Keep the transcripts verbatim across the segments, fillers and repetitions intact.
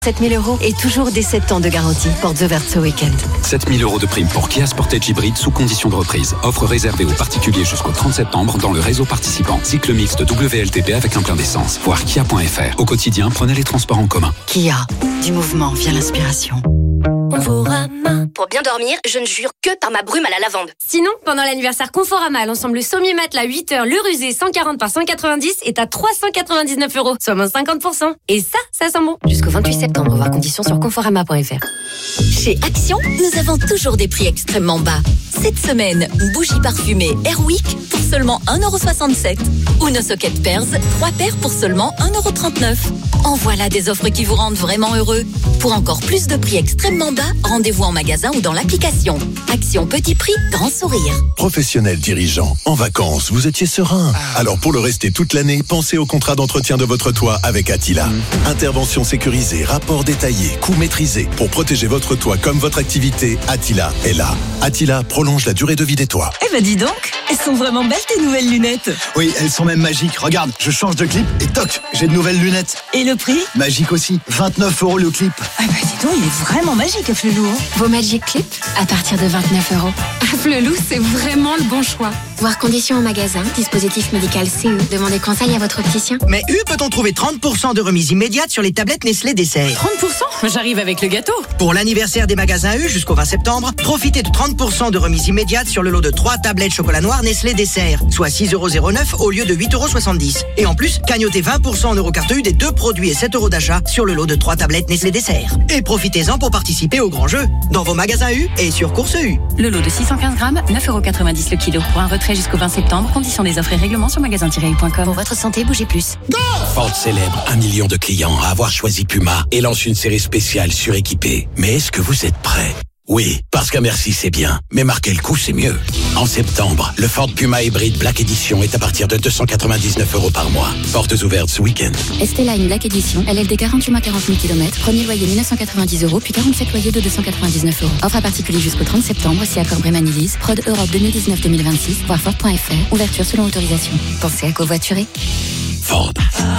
sept mille euros et toujours des sept ans de garantie. Portes ouvertes ce week-end. sept mille euros de prime pour Kia Sportage hybride sous condition de reprise. Offre réservée aux particuliers jusqu'au trente septembre dans le réseau participant. Cycle mixte W L T P avec un plein d'essence. Voir kia point f r. Au quotidien, prenez les transports en commun. Kia. Du mouvement vient l'inspiration. Conforama. Pour bien dormir, je ne jure que par ma brume à la lavande. Sinon, pendant l'anniversaire Conforama, l'ensemble sommier matelas huit heures, le rusé cent quarante par cent quatre-vingt-dix est à trois cent quatre-vingt-dix-neuf euros, soit moins cinquante pour cent. Et ça, ça sent bon. Jusqu'au vingt-huit septembre, voir conditions sur conforama point f r. Chez Action, nous avons toujours des prix extrêmement bas. Cette semaine, bougie parfumée Airwick pour seulement un euro soixante-sept. Ou nos sockets Pearls, trois paires pour seulement un euro trente-neuf. En voilà des offres qui vous rendent vraiment heureux. Pour encore plus de prix extrêmement bas, rendez-vous en magasin ou dans l'application. Action petit prix, grand sourire. Professionnel dirigeant, en vacances, vous étiez serein. Alors pour le rester toute l'année, pensez au contrat d'entretien de votre toit avec Attila. Intervention sécurisée, rapport détaillé, coût maîtrisé. Pour protéger votre toit comme votre activité, Attila est là. Attila prolonge la durée de vie des toits. Eh ben dis donc, elles sont vraiment belles tes nouvelles lunettes. Oui, elles sont même magiques. Regarde, je change de clip et toc, j'ai de nouvelles lunettes. Et le prix ? Magique aussi, vingt-neuf euros le clip. Ah bah dis donc, il est vraiment magique Afflelou. Vos Magic Clips à partir de vingt-neuf euros. Afflelou, c'est vraiment le bon choix. Voir conditions en magasin, dispositif médical C U. Demandez conseil à votre opticien. Mais U peut-on trouver trente pour cent de remise immédiate sur les tablettes Nestlé Dessert. trente pour cent ? J'arrive avec le gâteau. Pour l'anniversaire des magasins U jusqu'au vingt septembre, profitez de trente pour cent de remise immédiate sur le lot de trois tablettes chocolat noir Nestlé Dessert, soit six euros zéro neuf au lieu de huit euros soixante-dix. Et en plus, cagnotez vingt pour cent en eurocarte U des deux produits et sept euros d'achat sur le lot de trois tablettes Nestlé Dessert. Et profitez-en pour participer au grand jeu dans vos magasins U et sur Course U. Le lot de six cent quinze grammes, neuf euros quatre-vingt-dix le kilo. Pour un retrait jusqu'au vingt septembre, conditions des offres et règlements sur magasin tiret u point com. Pour votre santé, bougez plus. Ford célèbre un million de clients à avoir choisi Puma et lance une série spéciale suréquipée. Mais est-ce que vous êtes prêts ? Oui, parce qu'un merci c'est bien, mais marquer le coup c'est mieux. En septembre, le Ford Puma Hybrid Black Edition est à partir de deux cent quatre-vingt-dix-neuf euros par mois. Portes ouvertes ce week-end. Esteline Black Edition, L L D quarante-huit mois quarante mille kilomètres, premier loyer mille neuf cent quatre-vingt-dix euros, puis quarante-sept loyers de deux cent quatre-vingt-dix-neuf euros. Offre à particulier jusqu'au trente septembre, si accord Brémanilise, prod Europe deux mille dix-neuf deux mille vingt-six, voir Ford point f r, ouverture selon autorisation. Pensez à covoiturer. Ford.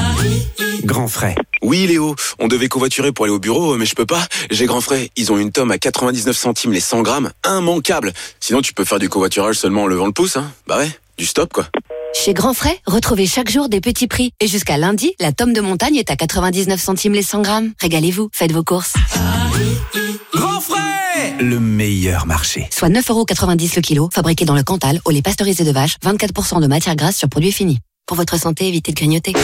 Grand frais. Oui Léo, on devait covoiturer pour aller au bureau, mais je peux pas. J'ai grand frais. Ils ont une tome à quatre-vingt-dix-neuf centimes les cent grammes, immanquable. Sinon tu peux faire du covoiturage seulement en levant le pouce, hein. Bah ouais, du stop quoi. Chez Grand Frais, retrouvez chaque jour des petits prix. Et jusqu'à lundi, la tome de montagne est à quatre-vingt-dix-neuf centimes les cent grammes. Régalez-vous, faites vos courses. Grand Frais, le meilleur marché. Soit neuf euros quatre-vingt-dix le kilo, fabriqué dans le Cantal, au lait pasteurisé de vache, vingt-quatre pour cent de matière grasse sur produits finis. Pour votre santé, évitez de grignoter.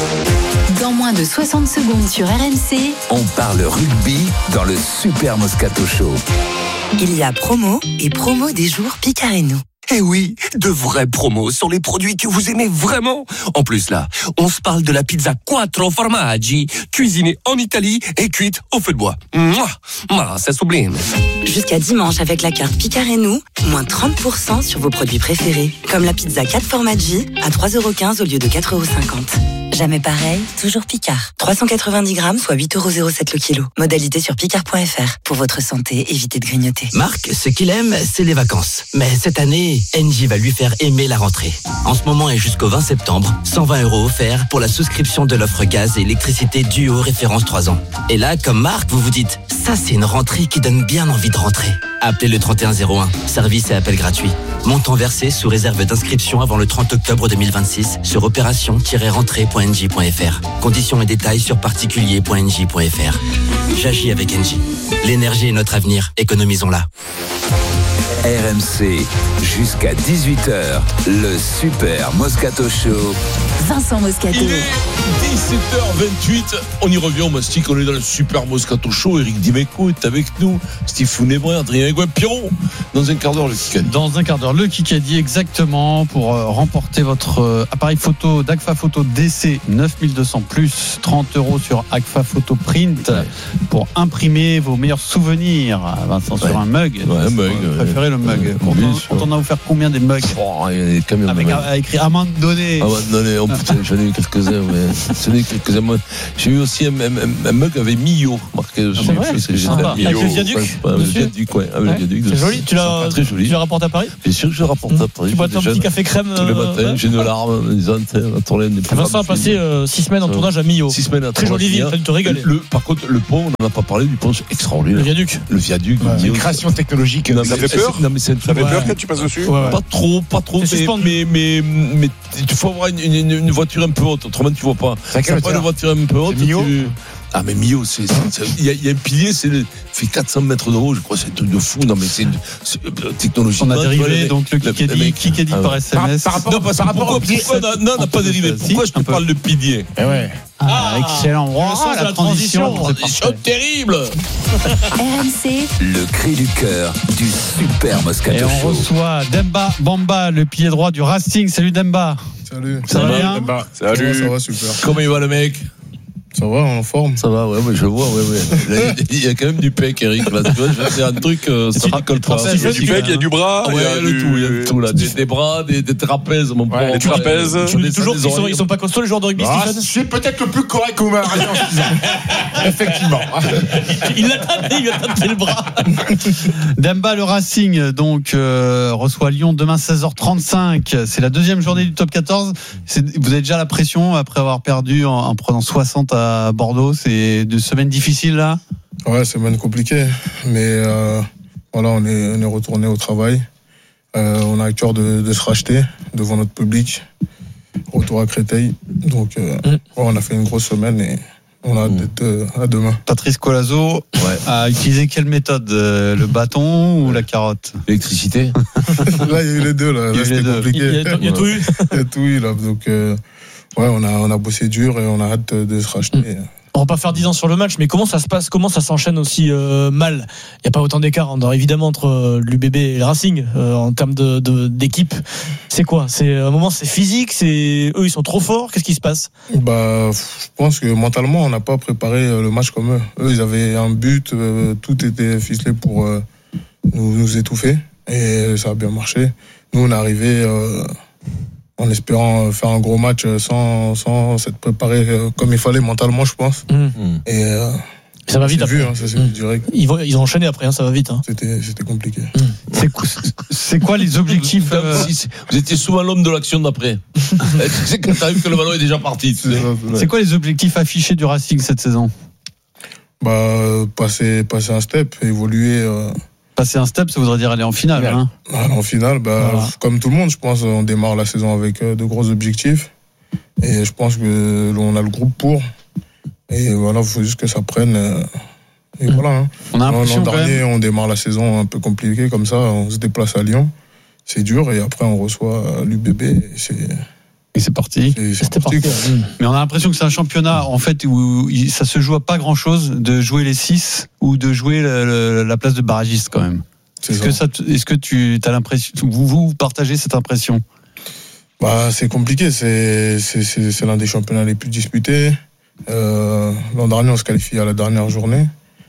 Dans moins de soixante secondes sur R M C, on parle rugby dans le Super Moscato Show. Il y a promo et promo des jours Picareno. Eh oui, de vraies promos sur les produits que vous aimez vraiment. En plus là, on se parle de la pizza Quattro Formaggi, cuisinée en Italie et cuite au feu de bois. Mouah, ah, c'est sublime. Jusqu'à dimanche avec la carte Picareno, moins trente pour cent sur vos produits préférés. Comme la pizza quatre Formaggi à trois euros quinze au lieu de quatre euros cinquante. Jamais pareil, toujours Picard. trois cent quatre-vingt-dix grammes, soit huit euros zéro sept le kilo. Modalité sur picard point f r. Pour votre santé, évitez de grignoter. Marc, ce qu'il aime, c'est les vacances. Mais cette année, Engie va lui faire aimer la rentrée. En ce moment et jusqu'au vingt septembre, cent vingt euros offerts pour la souscription de l'offre gaz et électricité Duo référence trois ans. Et là, comme Marc, vous vous dites, ça c'est une rentrée qui donne bien envie de rentrer. Appelez le trente et un zéro un, service et appel gratuit. Montant versé sous réserve d'inscription avant le trente octobre deux mille vingt-six sur opération tiret rentrée point n j point f r. Conditions et détails sur particulier point n j point f r. J'agis avec Engie. L'énergie est notre avenir, économisons-la. R M C, jusqu'à dix-huit heures, le Super Moscato Show. Vincent Moscato. Il est dix-sept heures vingt-huit, on y revient au Mastic, on est dans le Super Moscato Show. Eric Dimeco est avec nous, Steve Funebray, Adrien Gouin-Pierrot. Dans un quart d'heure, le Kikadi. Dans un quart d'heure, le Kikadi, exactement, pour euh, remporter votre euh, appareil photo d'Agfa Photo D C neuf mille deux cents plus, trente euros sur Agfa Photo Print, ouais, pour imprimer vos meilleurs souvenirs. Vincent, ouais, sur un mug. Ouais, un mug. Vous préférez le mug. On en a offert combien des mugs? Oh, il y a des camions avec, de avec écrit amende donnée. Amende donnée, oh putain, j'en ai eu quelques-uns, mais j'en ai eu quelques-uns. J'ai eu aussi un, un, un mug avec Mio, Marc. que c'est vrai, c'est c'est sympa. Avec le viaduc, le viaduc, ouais, avec le viaduc. C'est joli. Tu l'as, très joli. Tu le rapportes à Paris? Bien sûr que je le rapporte à Paris. Tu bois ton petit café crème tous les matins. J'ai une larme en disant la tournée n'est pas. Vincent a passé six semaines en tournage à Millau. Six semaines à très jolie ville. Tu te régales. Par contre, le pont, on n'en a pas parlé du pont, c'est extraordinaire. Le viaduc. Le viaduc. Une création technologique. Ça fait peur. Non mais c'est. Ça fait peur quand tu passes dessus. Pas trop, pas trop. Mais mais mais il faut avoir une voiture un peu haute. Autrement, tu vois pas. C'est pas une voiture un peu haute. Ah mais Millau, c'est il y, y a un pilier, c'est le, fait quatre cents mètres de haut, je crois, c'est un truc de fou. Non mais c'est une technologie. On a dérivé donc le Kikadi, Kikadi par S M S. Par, par, non, parce par rapport au pilier, non, on n'a pas dérivé. Pourquoi je te parle de pilier? Eh ouais. Ah, ah, excellent. Oh, la, la transition, transition terrible. R M C. Le cri du cœur du Super Moscato Show. Et on Show. reçoit Demba Bamba, le pilier droit du Racing. Salut Demba. Salut. Ça, ça va bien? Demba. Salut. Ça va super. Comment il va le mec? Ça va, en forme. Ça va, ouais, ouais, je vois, ouais, ouais. Il y a quand même du pec, Eric. Là, tu vois, je vais faire un truc, euh, ça raccole pas. Il y a du pec, il y a du bras. Ouais, il y a le tout, il y a tout là. Des, des bras, des, des trapèzes, mon pauvre. Des trapèzes. Tu dis toujours qu'ils sont, ils sont pas costauds les joueurs de rugby, ah, Stephen? Je suis peut-être le plus correct au mari en six ans. Effectivement. Il l'a tapé, il a tapé le bras. Demba, le Racing, donc, euh, reçoit Lyon demain seize heures trente-cinq. C'est la deuxième journée du top quatorze. C'est, vous avez déjà la pression après avoir perdu en, en prenant soixante à Bordeaux. C'est deux semaines difficiles là. Ouais, semaine compliquée, mais euh, voilà, on est, on est retourné au travail. Euh, on a à cœur de, de se racheter devant notre public. Retour à Créteil, donc euh, mmh. ouais, on a fait une grosse semaine et on a hâte d'être euh, à demain. Patrice Colazo ouais. a utilisé quelle méthode, euh, le bâton ou la carotte? L'électricité. Là, il y a eu les deux là. Là c'était compliqué. Il y a, il y a tout eu. Il y a tout eu là, donc euh, ouais, on a, on a bossé dur et on a hâte de, de se racheter. Mmh. On va pas faire dix ans sur le match, mais comment ça se passe, comment ça s'enchaîne aussi euh, mal? Il n'y a pas autant d'écart, hein, évidemment, entre euh, l'U B B et le Racing euh, en termes de, de, d'équipe. C'est quoi? C'est un moment, c'est physique, c'est eux, ils sont trop forts. Qu'est-ce qui se passe? Bah, je pense que mentalement, on n'a pas préparé le match comme eux. Eux, ils avaient un but, euh, tout était ficelé pour euh, nous, nous étouffer, et ça a bien marché. Nous, on est arrivé. Euh, en espérant faire un gros match sans, sans s'être préparé comme il fallait mentalement, je pense. Mmh. Et euh, ça va vite après. Vu, hein, ça s'est vu direct. Ils, vont, ils ont enchaîné après, hein, ça va vite. Hein. C'était, c'était compliqué. Mmh. C'est, c'est quoi les objectifs euh... Vous étiez souvent l'homme de l'action d'après. C'est quand t'arrives que le ballon est déjà parti. C'est, ça, c'est, c'est quoi les objectifs affichés du Racing cette saison? Bah, passer, passer un step, évoluer. Euh... Passer un step, ça voudrait dire aller en finale. Ouais. Hein. En finale, bah, voilà. Comme tout le monde, je pense, on démarre la saison avec de gros objectifs. Et je pense que on a le groupe pour. Et voilà, il faut juste que ça prenne. Et mmh. voilà. Hein. On a l'an dernier, on démarre la saison un peu compliquée comme ça. On se déplace à Lyon. C'est dur. Et après, on reçoit l'U B B. Et c'est... Et c'est parti. C'est, c'est parti. parti. Mais on a l'impression que c'est un championnat en fait où ça se joue à pas grand chose de jouer les six ou de jouer la, la, la place de barragiste quand même. C'est est-ce, ça. Que ça, est-ce que tu as l'impression, vous, vous partagez cette impression? Bah, c'est compliqué. C'est, c'est, c'est, c'est l'un des championnats les plus disputés. Euh, l'an dernier, on se qualifie à la dernière journée.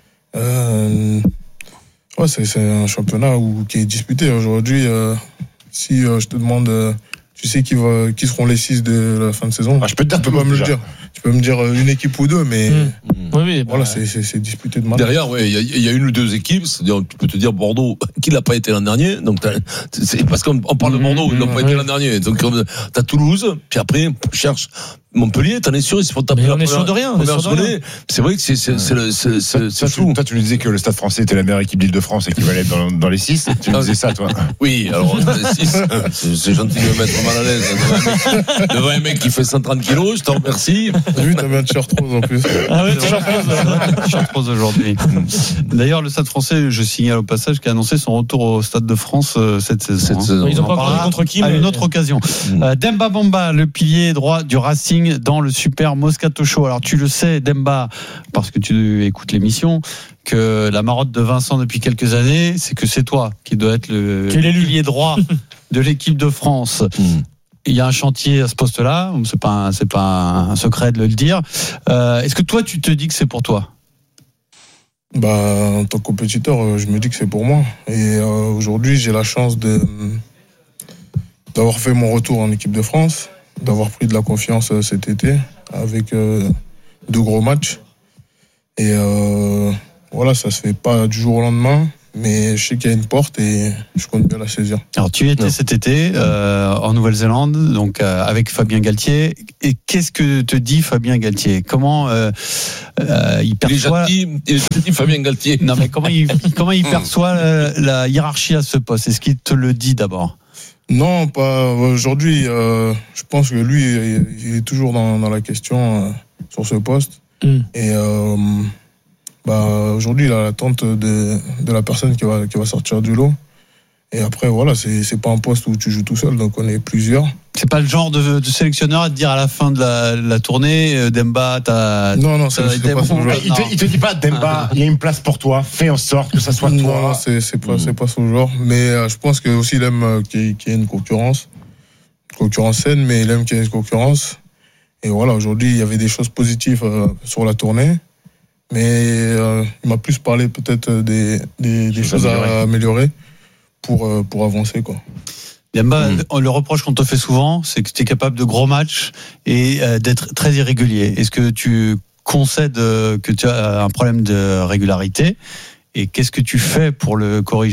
Euh, ouais, c'est, c'est un championnat où, qui est disputé aujourd'hui. Euh, si euh, je te demande. Euh, Tu sais qui, va, qui seront les six de la fin de saison? Ah, je peux te dire, tu peux pas me le dire. Tu peux me dire une équipe ou deux, mais mmh. oui, oui, voilà, bah, c'est, c'est, c'est disputé de mal. Derrière, ouais, il y, y a une ou deux équipes. C'est-à-dire, tu peux te dire Bordeaux, qui l'a pas été l'an dernier. Donc, c'est parce qu'on on parle de Bordeaux, ils n'ont mmh, pas ouais. été l'an dernier. Donc, t'as Toulouse, puis après, cherche. Montpellier, t'en es sûr, ils se font taper. Mais on est sûr de rien. On est sûr de rien. C'est vrai que c'est, c'est, c'est, le, c'est, c'est, c'est fou. Toi, tu nous disais que le Stade Français était la meilleure équipe d'Île-de-France et qu'il valait être dans, dans les six. Tu nous disais ça, toi. Oui, alors dans les six, c'est, c'est gentil de me mettre mal à l'aise devant, devant un mec qui fait cent trente kilos. Je t'en remercie. J'ai vu, t'avais un t-shirt rose en plus. Ah ouais, t-shirt rose. T-shirt rose aujourd'hui. D'ailleurs, le Stade Français, je signale au passage, qui a annoncé son retour au Stade de France cette saison. Cette hein. saison. Ils ont pas parlé contre qui, à mais... une autre occasion. Mm. Euh, Demba Bamba, le pilier droit du Racing dans le Super Moscato Show. Alors tu le sais, Demba, parce que tu écoutes l'émission, que la marotte de Vincent depuis quelques années, c'est que c'est toi qui dois être le pilier droit de l'équipe de France. Mmh. Il y a un chantier à ce poste-là, c'est pas un, c'est pas un secret de le dire. Euh, est-ce que toi tu te dis que c'est pour toi? Bah, en tant que compétiteur, je me dis que c'est pour moi. Et euh, aujourd'hui, j'ai la chance de d'avoir fait mon retour en équipe de France, d'avoir pris de la confiance cet été avec euh, deux gros matchs. Et euh, voilà, ça se fait pas du jour au lendemain. Mais je sais qu'il y a une porte et je compte bien la saisir. Alors tu étais cet été euh, en Nouvelle-Zélande, donc euh, avec Fabien Galtier. Et qu'est-ce que te dit Fabien Galtier ? Comment euh, euh, il perçoit Il est gentil, Fabien Galtier. Non, mais comment il comment il perçoit la, la hiérarchie à ce poste ? Est-ce qu'il te le dit d'abord ? Non, pas aujourd'hui. Euh, je pense que lui, il est toujours dans, dans la question euh, sur ce poste. Mm. Et euh, bah, aujourd'hui, il a l'attente de, de la personne qui va, qui va sortir du lot. Et après, voilà, c'est, c'est pas un poste où tu joues tout seul, donc on est plusieurs. C'est pas le genre de, de sélectionneur à te dire à la fin de la, la tournée, Demba, t'as. Non, non, c'est, c'est pas son genre. Il te, il te dit pas, Demba, il y a une place pour toi, fais en sorte que ça soit non, toi. Non, c'est, c'est pas, c'est pas son genre. Mais euh, je pense que aussi il aime euh, qu'il y ait, qu'il y ait une concurrence. Une concurrence saine, mais il aime qu'il y ait une concurrence. Et voilà, aujourd'hui, il y avait des choses positives euh, sur la tournée. Mais euh, il m'a plus parlé peut-être des, des, des choses à améliorer pour, euh, pour avancer, quoi. Demba, mmh. le reproche qu'on te fait souvent, c'est que tu es capable de gros matchs et euh, d'être très irrégulier. Est-ce que tu concèdes euh, que tu as un problème de régularité et qu'est-ce que tu fais pour le corriger ?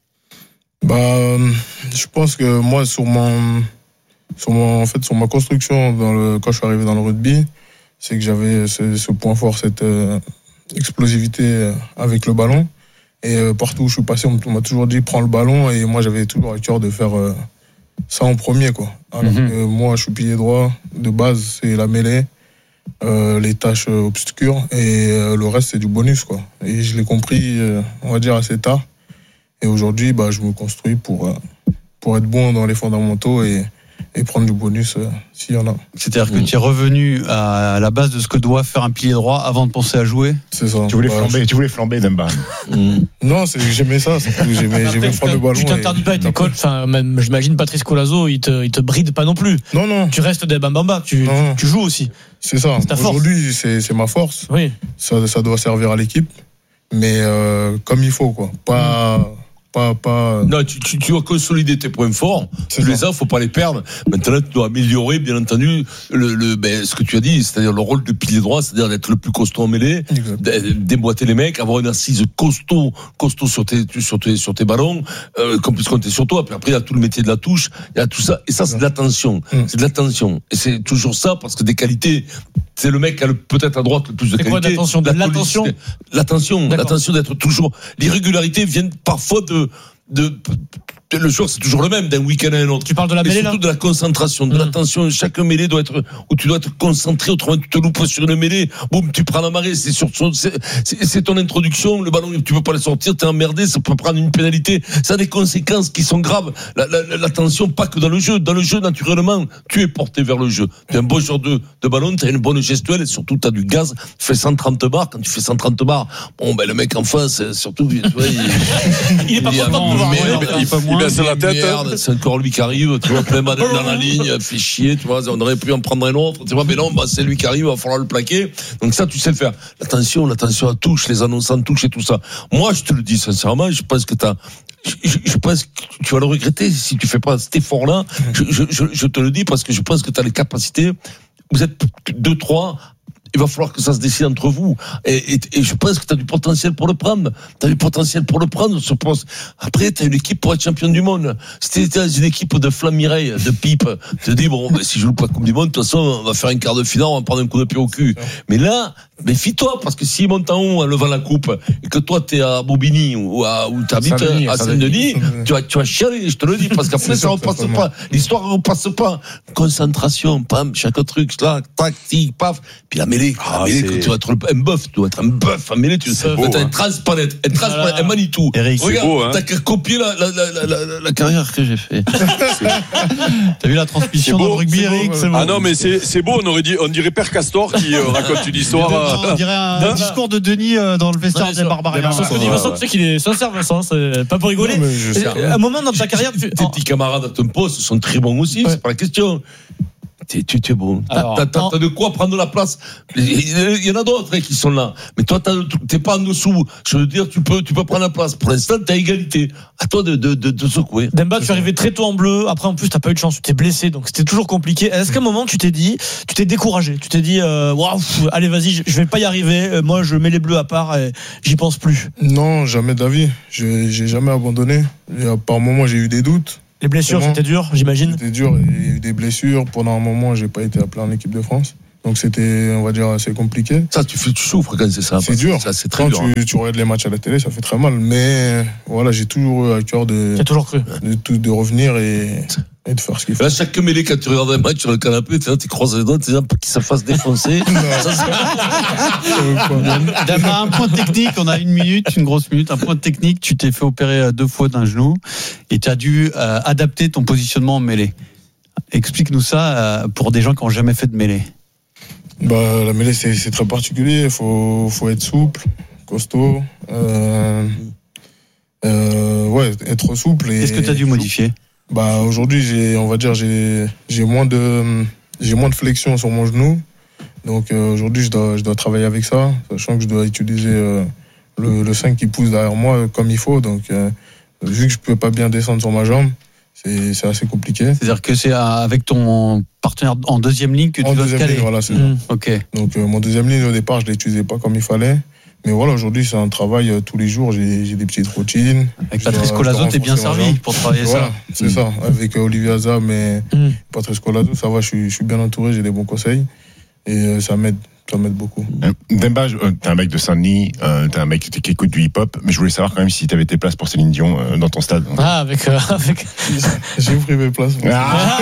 Bah, euh, je pense que moi, sur mon, sur mon, en fait, sur ma construction dans le, quand je suis arrivé dans le rugby, c'est que j'avais ce, ce point fort, cette euh, explosivité avec le ballon. Et euh, partout où je suis passé, on m'a toujours dit prends le ballon. Et moi, j'avais toujours à cœur de faire euh, ça en premier, quoi. Alors mm-hmm. que moi, je suis pilier droit. De base, c'est la mêlée, euh, les tâches obscures. Et euh, le reste, c'est du bonus, quoi. Et je l'ai compris, euh, on va dire, assez tard. Et aujourd'hui, bah, je me construis pour, euh, pour être bon dans les fondamentaux et et prendre du bonus euh, s'il y en a. C'est-à-dire que mmh. tu es revenu à la base de ce que doit faire un pilier droit avant de penser à jouer. C'est ça. Tu voulais bah, flamber, je... tu voulais flamber Demba. Mmh. Non, c'est que j'aimais ça. C'est que j'aimais, j'aimais prendre le ballon. Tu t'interdis pas à tes coachs. Enfin, même, j'imagine Patrice Colazo, il te, il te bride pas non plus. Non, non. Tu restes des bambamba. Tu, tu, tu joues aussi. C'est ça. C'est aujourd'hui, c'est, c'est ma force. Oui. Ça, ça doit servir à l'équipe, mais euh, comme il faut, quoi. Pas. Mmh. Pas, pas... Non, tu, tu, tu dois consolider tes points forts. C'est tu ça. Les as, faut pas les perdre. Maintenant, tu dois améliorer, bien entendu, le, le, ben, ce que tu as dit, c'est-à-dire le rôle de pilier droit, c'est-à-dire d'être le plus costaud en mêlée, déboîter les mecs, avoir une assise costaud, costaud sur tes, sur tes, sur tes ballons, euh, qu'on puisse compter sur toi. Puis après, il y a tout le métier de la touche, il y a tout ça. Et ça, c'est de l'attention. Mmh. C'est de l'attention. Et c'est toujours ça, parce que des qualités, c'est le mec qui a le, peut-être à droite le plus de c'est qualité. Quoi, l'attention, de l'attention, l'attention, D'accord. l'attention d'être toujours. L'irrégularité vient parfois de, de, de le joueur, c'est toujours le même d'un week-end à un autre. Tu parles de la mêlée, là. Surtout de la concentration, de mmh. l'attention. Chaque mêlée doit être où tu dois être concentré, autrement tu te loupes sur une mêlée. Boum, tu prends la marée. C'est sur c'est, c'est, c'est ton introduction. Le ballon, tu peux pas le sortir. T'es emmerdé. Ça peut prendre une pénalité. Ça a des conséquences qui sont graves. La, la, l'attention, pas que dans le jeu. Dans le jeu, naturellement, tu es porté vers le jeu. Tu es un bon joueur de, de ballon. Tu as une bonne gestuelle et surtout tu as du gaz. Tu fais cent trente bars. Quand tu fais cent trente bars, bon ben le mec en face, surtout, tu vois, il, il est pas content de pouvoir il fait moins. Il la tête. Merde, c'est encore lui qui arrive, tu vois, plein manette dans la ligne, fait chier, tu vois, on aurait pu en prendre un autre, tu vois, mais non, bah, c'est lui qui arrive, il va falloir le plaquer. Donc ça, tu sais le faire. L'attention, l'attention à touche, les annonces en touche et tout ça. Moi, je te le dis sincèrement, je pense que t'as, je, je pense que tu vas le regretter si tu fais pas cet effort-là. Je, je, je, je te le dis parce que je pense que t'as les capacités. Vous êtes deux, trois. Il va falloir que ça se décide entre vous. Et, et, et je pense que tu as du potentiel pour le prendre. Tu as du potentiel pour le prendre, ce poste. Après, tu as une équipe pour être champion du monde. Si tu étais dans une équipe de Flamme Mireille, de pipe, tu te dis, bon, ben, si je joue pas la Coupe du Monde, de toute façon, on va faire un quart de finale, on va prendre un coup de pied au cul. Mais là, méfie-toi, parce que s'il monte en haut en levant la coupe, et que toi, tu es à Bobigny ou, à, ou tu habites à Saint-Denis, tu vas, tu vas chialer, je te le dis, parce qu'après, ça repasse pas. L'histoire repasse pas. Concentration, pam, chaque truc, là, tac, tic, paf. Puis la mêlée, ah, la mêlée, que tu dois être un bœuf, tu dois être un bœuf en mêlée, tu dois être un transparente, un transparente, un Manitou. Eric, regarde, beau, hein. T'as qu'à copier la, la, la, la, la, la carrière que j'ai fait. T'as vu la transmission dans le rugby, Eric? C'est beau. Ah non, mais c'est, c'est beau, on aurait dit, on dirait Père Castor qui euh, raconte une histoire. Euh, on dirait un hein discours de Denis euh, dans le vestiaire des Barbarians. Sauf que Vincent, tu sais qu'il est sincère, Vincent, c'est pas pour rigoler. Non, un moment dans ta carrière, tes petits camarades à ton poste sont très bons aussi, c'est pas la question. Tu, tu, tu es bon. T'as, Alors, t'as, t'as, t'as de quoi prendre la place. Il y en a d'autres hein, qui sont là. Mais toi, t'as, t'es pas en dessous. Je veux dire, tu peux, tu peux prendre la place. Pour l'instant, t'as égalité. À toi de, de, de, de secouer. Demba, tu es arrivé très tôt en bleu. Après, en plus, t'as pas eu de chance. Tu t'es blessé, donc c'était toujours compliqué. Est-ce qu'à un moment, tu t'es dit, tu t'es découragé, tu t'es dit, euh, waouh, allez, vas-y, je, je vais pas y arriver. Moi, je mets les bleus à part et j'y pense plus. Non, jamais d'avis. Je, j'ai jamais abandonné. Et par moments, j'ai eu des doutes. Les blessures, c'était dur, j'imagine. C'était dur. Il y a eu des blessures. Pendant un moment, j'ai pas été appelé en équipe de France. Donc c'était, on va dire, assez compliqué. Ça, tu, fais, tu souffres quand c'est ça. C'est dur. Ça, c'est très quand dur. Tu, hein. tu regardes les matchs à la télé, ça fait très mal. Mais voilà, j'ai toujours eu à cœur de, toujours cru. de, de, de revenir et, et de faire ce qu'il faut. Là, chaque mêlée, quand tu regardes un match sur le canapé, tu, tu croises les doigts, tu dis qu'ils se fassent défoncer. D'abord, un point technique, on a une minute, une grosse minute. Un point technique, tu t'es fait opérer deux fois d'un genou et tu as dû euh, adapter ton positionnement en mêlée. Explique-nous ça euh, pour des gens qui n'ont jamais fait de mêlée. Bah, la mêlée, c'est, c'est très particulier. Il faut, faut être souple, costaud. Euh, euh, ouais, être souple. Et, qu'est-ce que tu as dû modifier? Bah, aujourd'hui, j'ai, on va dire, j'ai, j'ai moins de, j'ai moins de flexion sur mon genou. Donc, euh, aujourd'hui, je dois, je dois travailler avec ça, sachant que je dois utiliser euh, le, le cinq qui pousse derrière moi comme il faut. Donc, euh, vu que je peux pas bien descendre sur ma jambe, c'est, c'est assez compliqué. C'est-à-dire que c'est avec ton partenaire en deuxième ligne que tu en dois te caler. Ligne, voilà, c'est mmh. ça. Ok. Donc, euh, mon deuxième ligne, au départ, je l'utilisais pas comme il fallait. Mais voilà, aujourd'hui, c'est un travail euh, tous les jours. J'ai, j'ai des petites routines. Avec Patrice Colazo, t'es bien servi pour travailler voilà, ça. C'est mmh. ça. Avec euh, Olivier Azam et mmh. Patrice Colazo, ça va, je suis, je suis bien entouré, j'ai des bons conseils. Et euh, ça m'aide. Ça m'aide beaucoup. Euh, Demba, euh, t'es un mec de Saint-Denis, euh, t'es un mec qui écoute du hip-hop, mais je voulais savoir quand même si t'avais tes places pour Céline Dion euh, dans ton stade. Ah, avec. Euh, avec... J'ai pris mes places. Ah,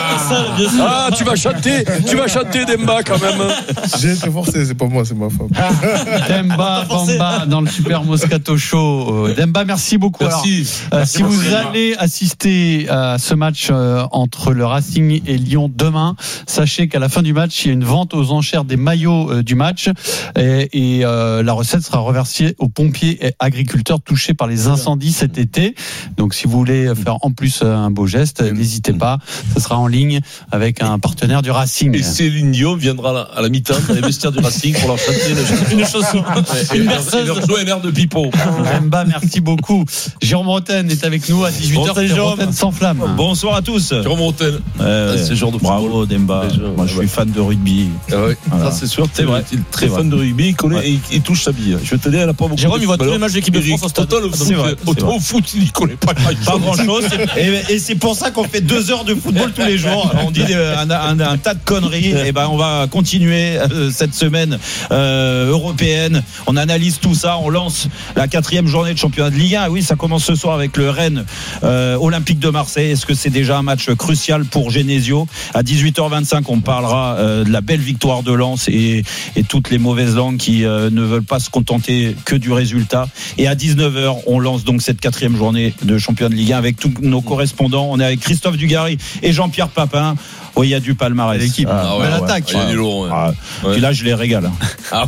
ah, tu vas chanter, tu vas chanter Demba quand même. J'ai été forcé, c'est pas moi, c'est ma femme. Demba Bamba dans le Super Moscato Show. Demba, merci beaucoup. Merci. Alors, merci si vous allez assister à ce match euh, entre le Racing et Lyon demain, sachez qu'à la fin du match, il y a une vente aux enchères des maillots du match et, et euh, la recette sera reversée aux pompiers et agriculteurs touchés par les incendies cet été. Donc si vous voulez faire en plus un beau geste, n'hésitez pas, ce sera en ligne avec un partenaire du Racing. Et Céline Dion viendra à la, à la mi-temps dans les vestiaires du Racing pour leur chanter une, une chanson et, et, leur, et leur jouer un air de pipeau. Demba, merci beaucoup. Jérôme Roten est avec nous à dix-huit heures. Bonsoir, Roten sans flamme. Bonsoir à tous. Jérôme Roten. Euh, c'est genre de bravo Demba. Moi je suis fan de rugby. Ah ouais, voilà. Ça c'est sûr. C'est vrai. Il est très fan de rugby, il connaît, ouais. et il touche sa bille. Je vais te dire, elle a pas beaucoup. Jérôme, de il voit tous les matchs de l'équipe de France au stade. Autant le foot, vrai, autant au foot, il connaît pas pas grand chose. Et, et c'est pour ça qu'on fait deux heures de football tous les jours. On dit un, un, un tas de conneries. Et ben, on va continuer euh, cette semaine euh, européenne. On analyse tout ça. On lance la quatrième journée de championnat de Ligue un. Oui, ça commence ce soir avec le Rennes euh, Olympique de Marseille. Est-ce que c'est déjà un match crucial pour Genesio? À dix-huit heures vingt-cinq, on parlera euh, de la belle victoire de Lens et, et toutes les mauvaises langues qui euh, ne veulent pas se contenter que du résultat. Et à dix-neuf heures, on lance donc cette quatrième journée de championnat de Ligue un avec tous nos correspondants. On est avec Christophe Dugarry et Jean-Pierre Papin. Oui, il y a du palmarès. L'équipe. Ah, ouais, belle ouais. attaque. Il y a du lourd. Ouais. Ah, ouais. Puis là, je les régale. Ah.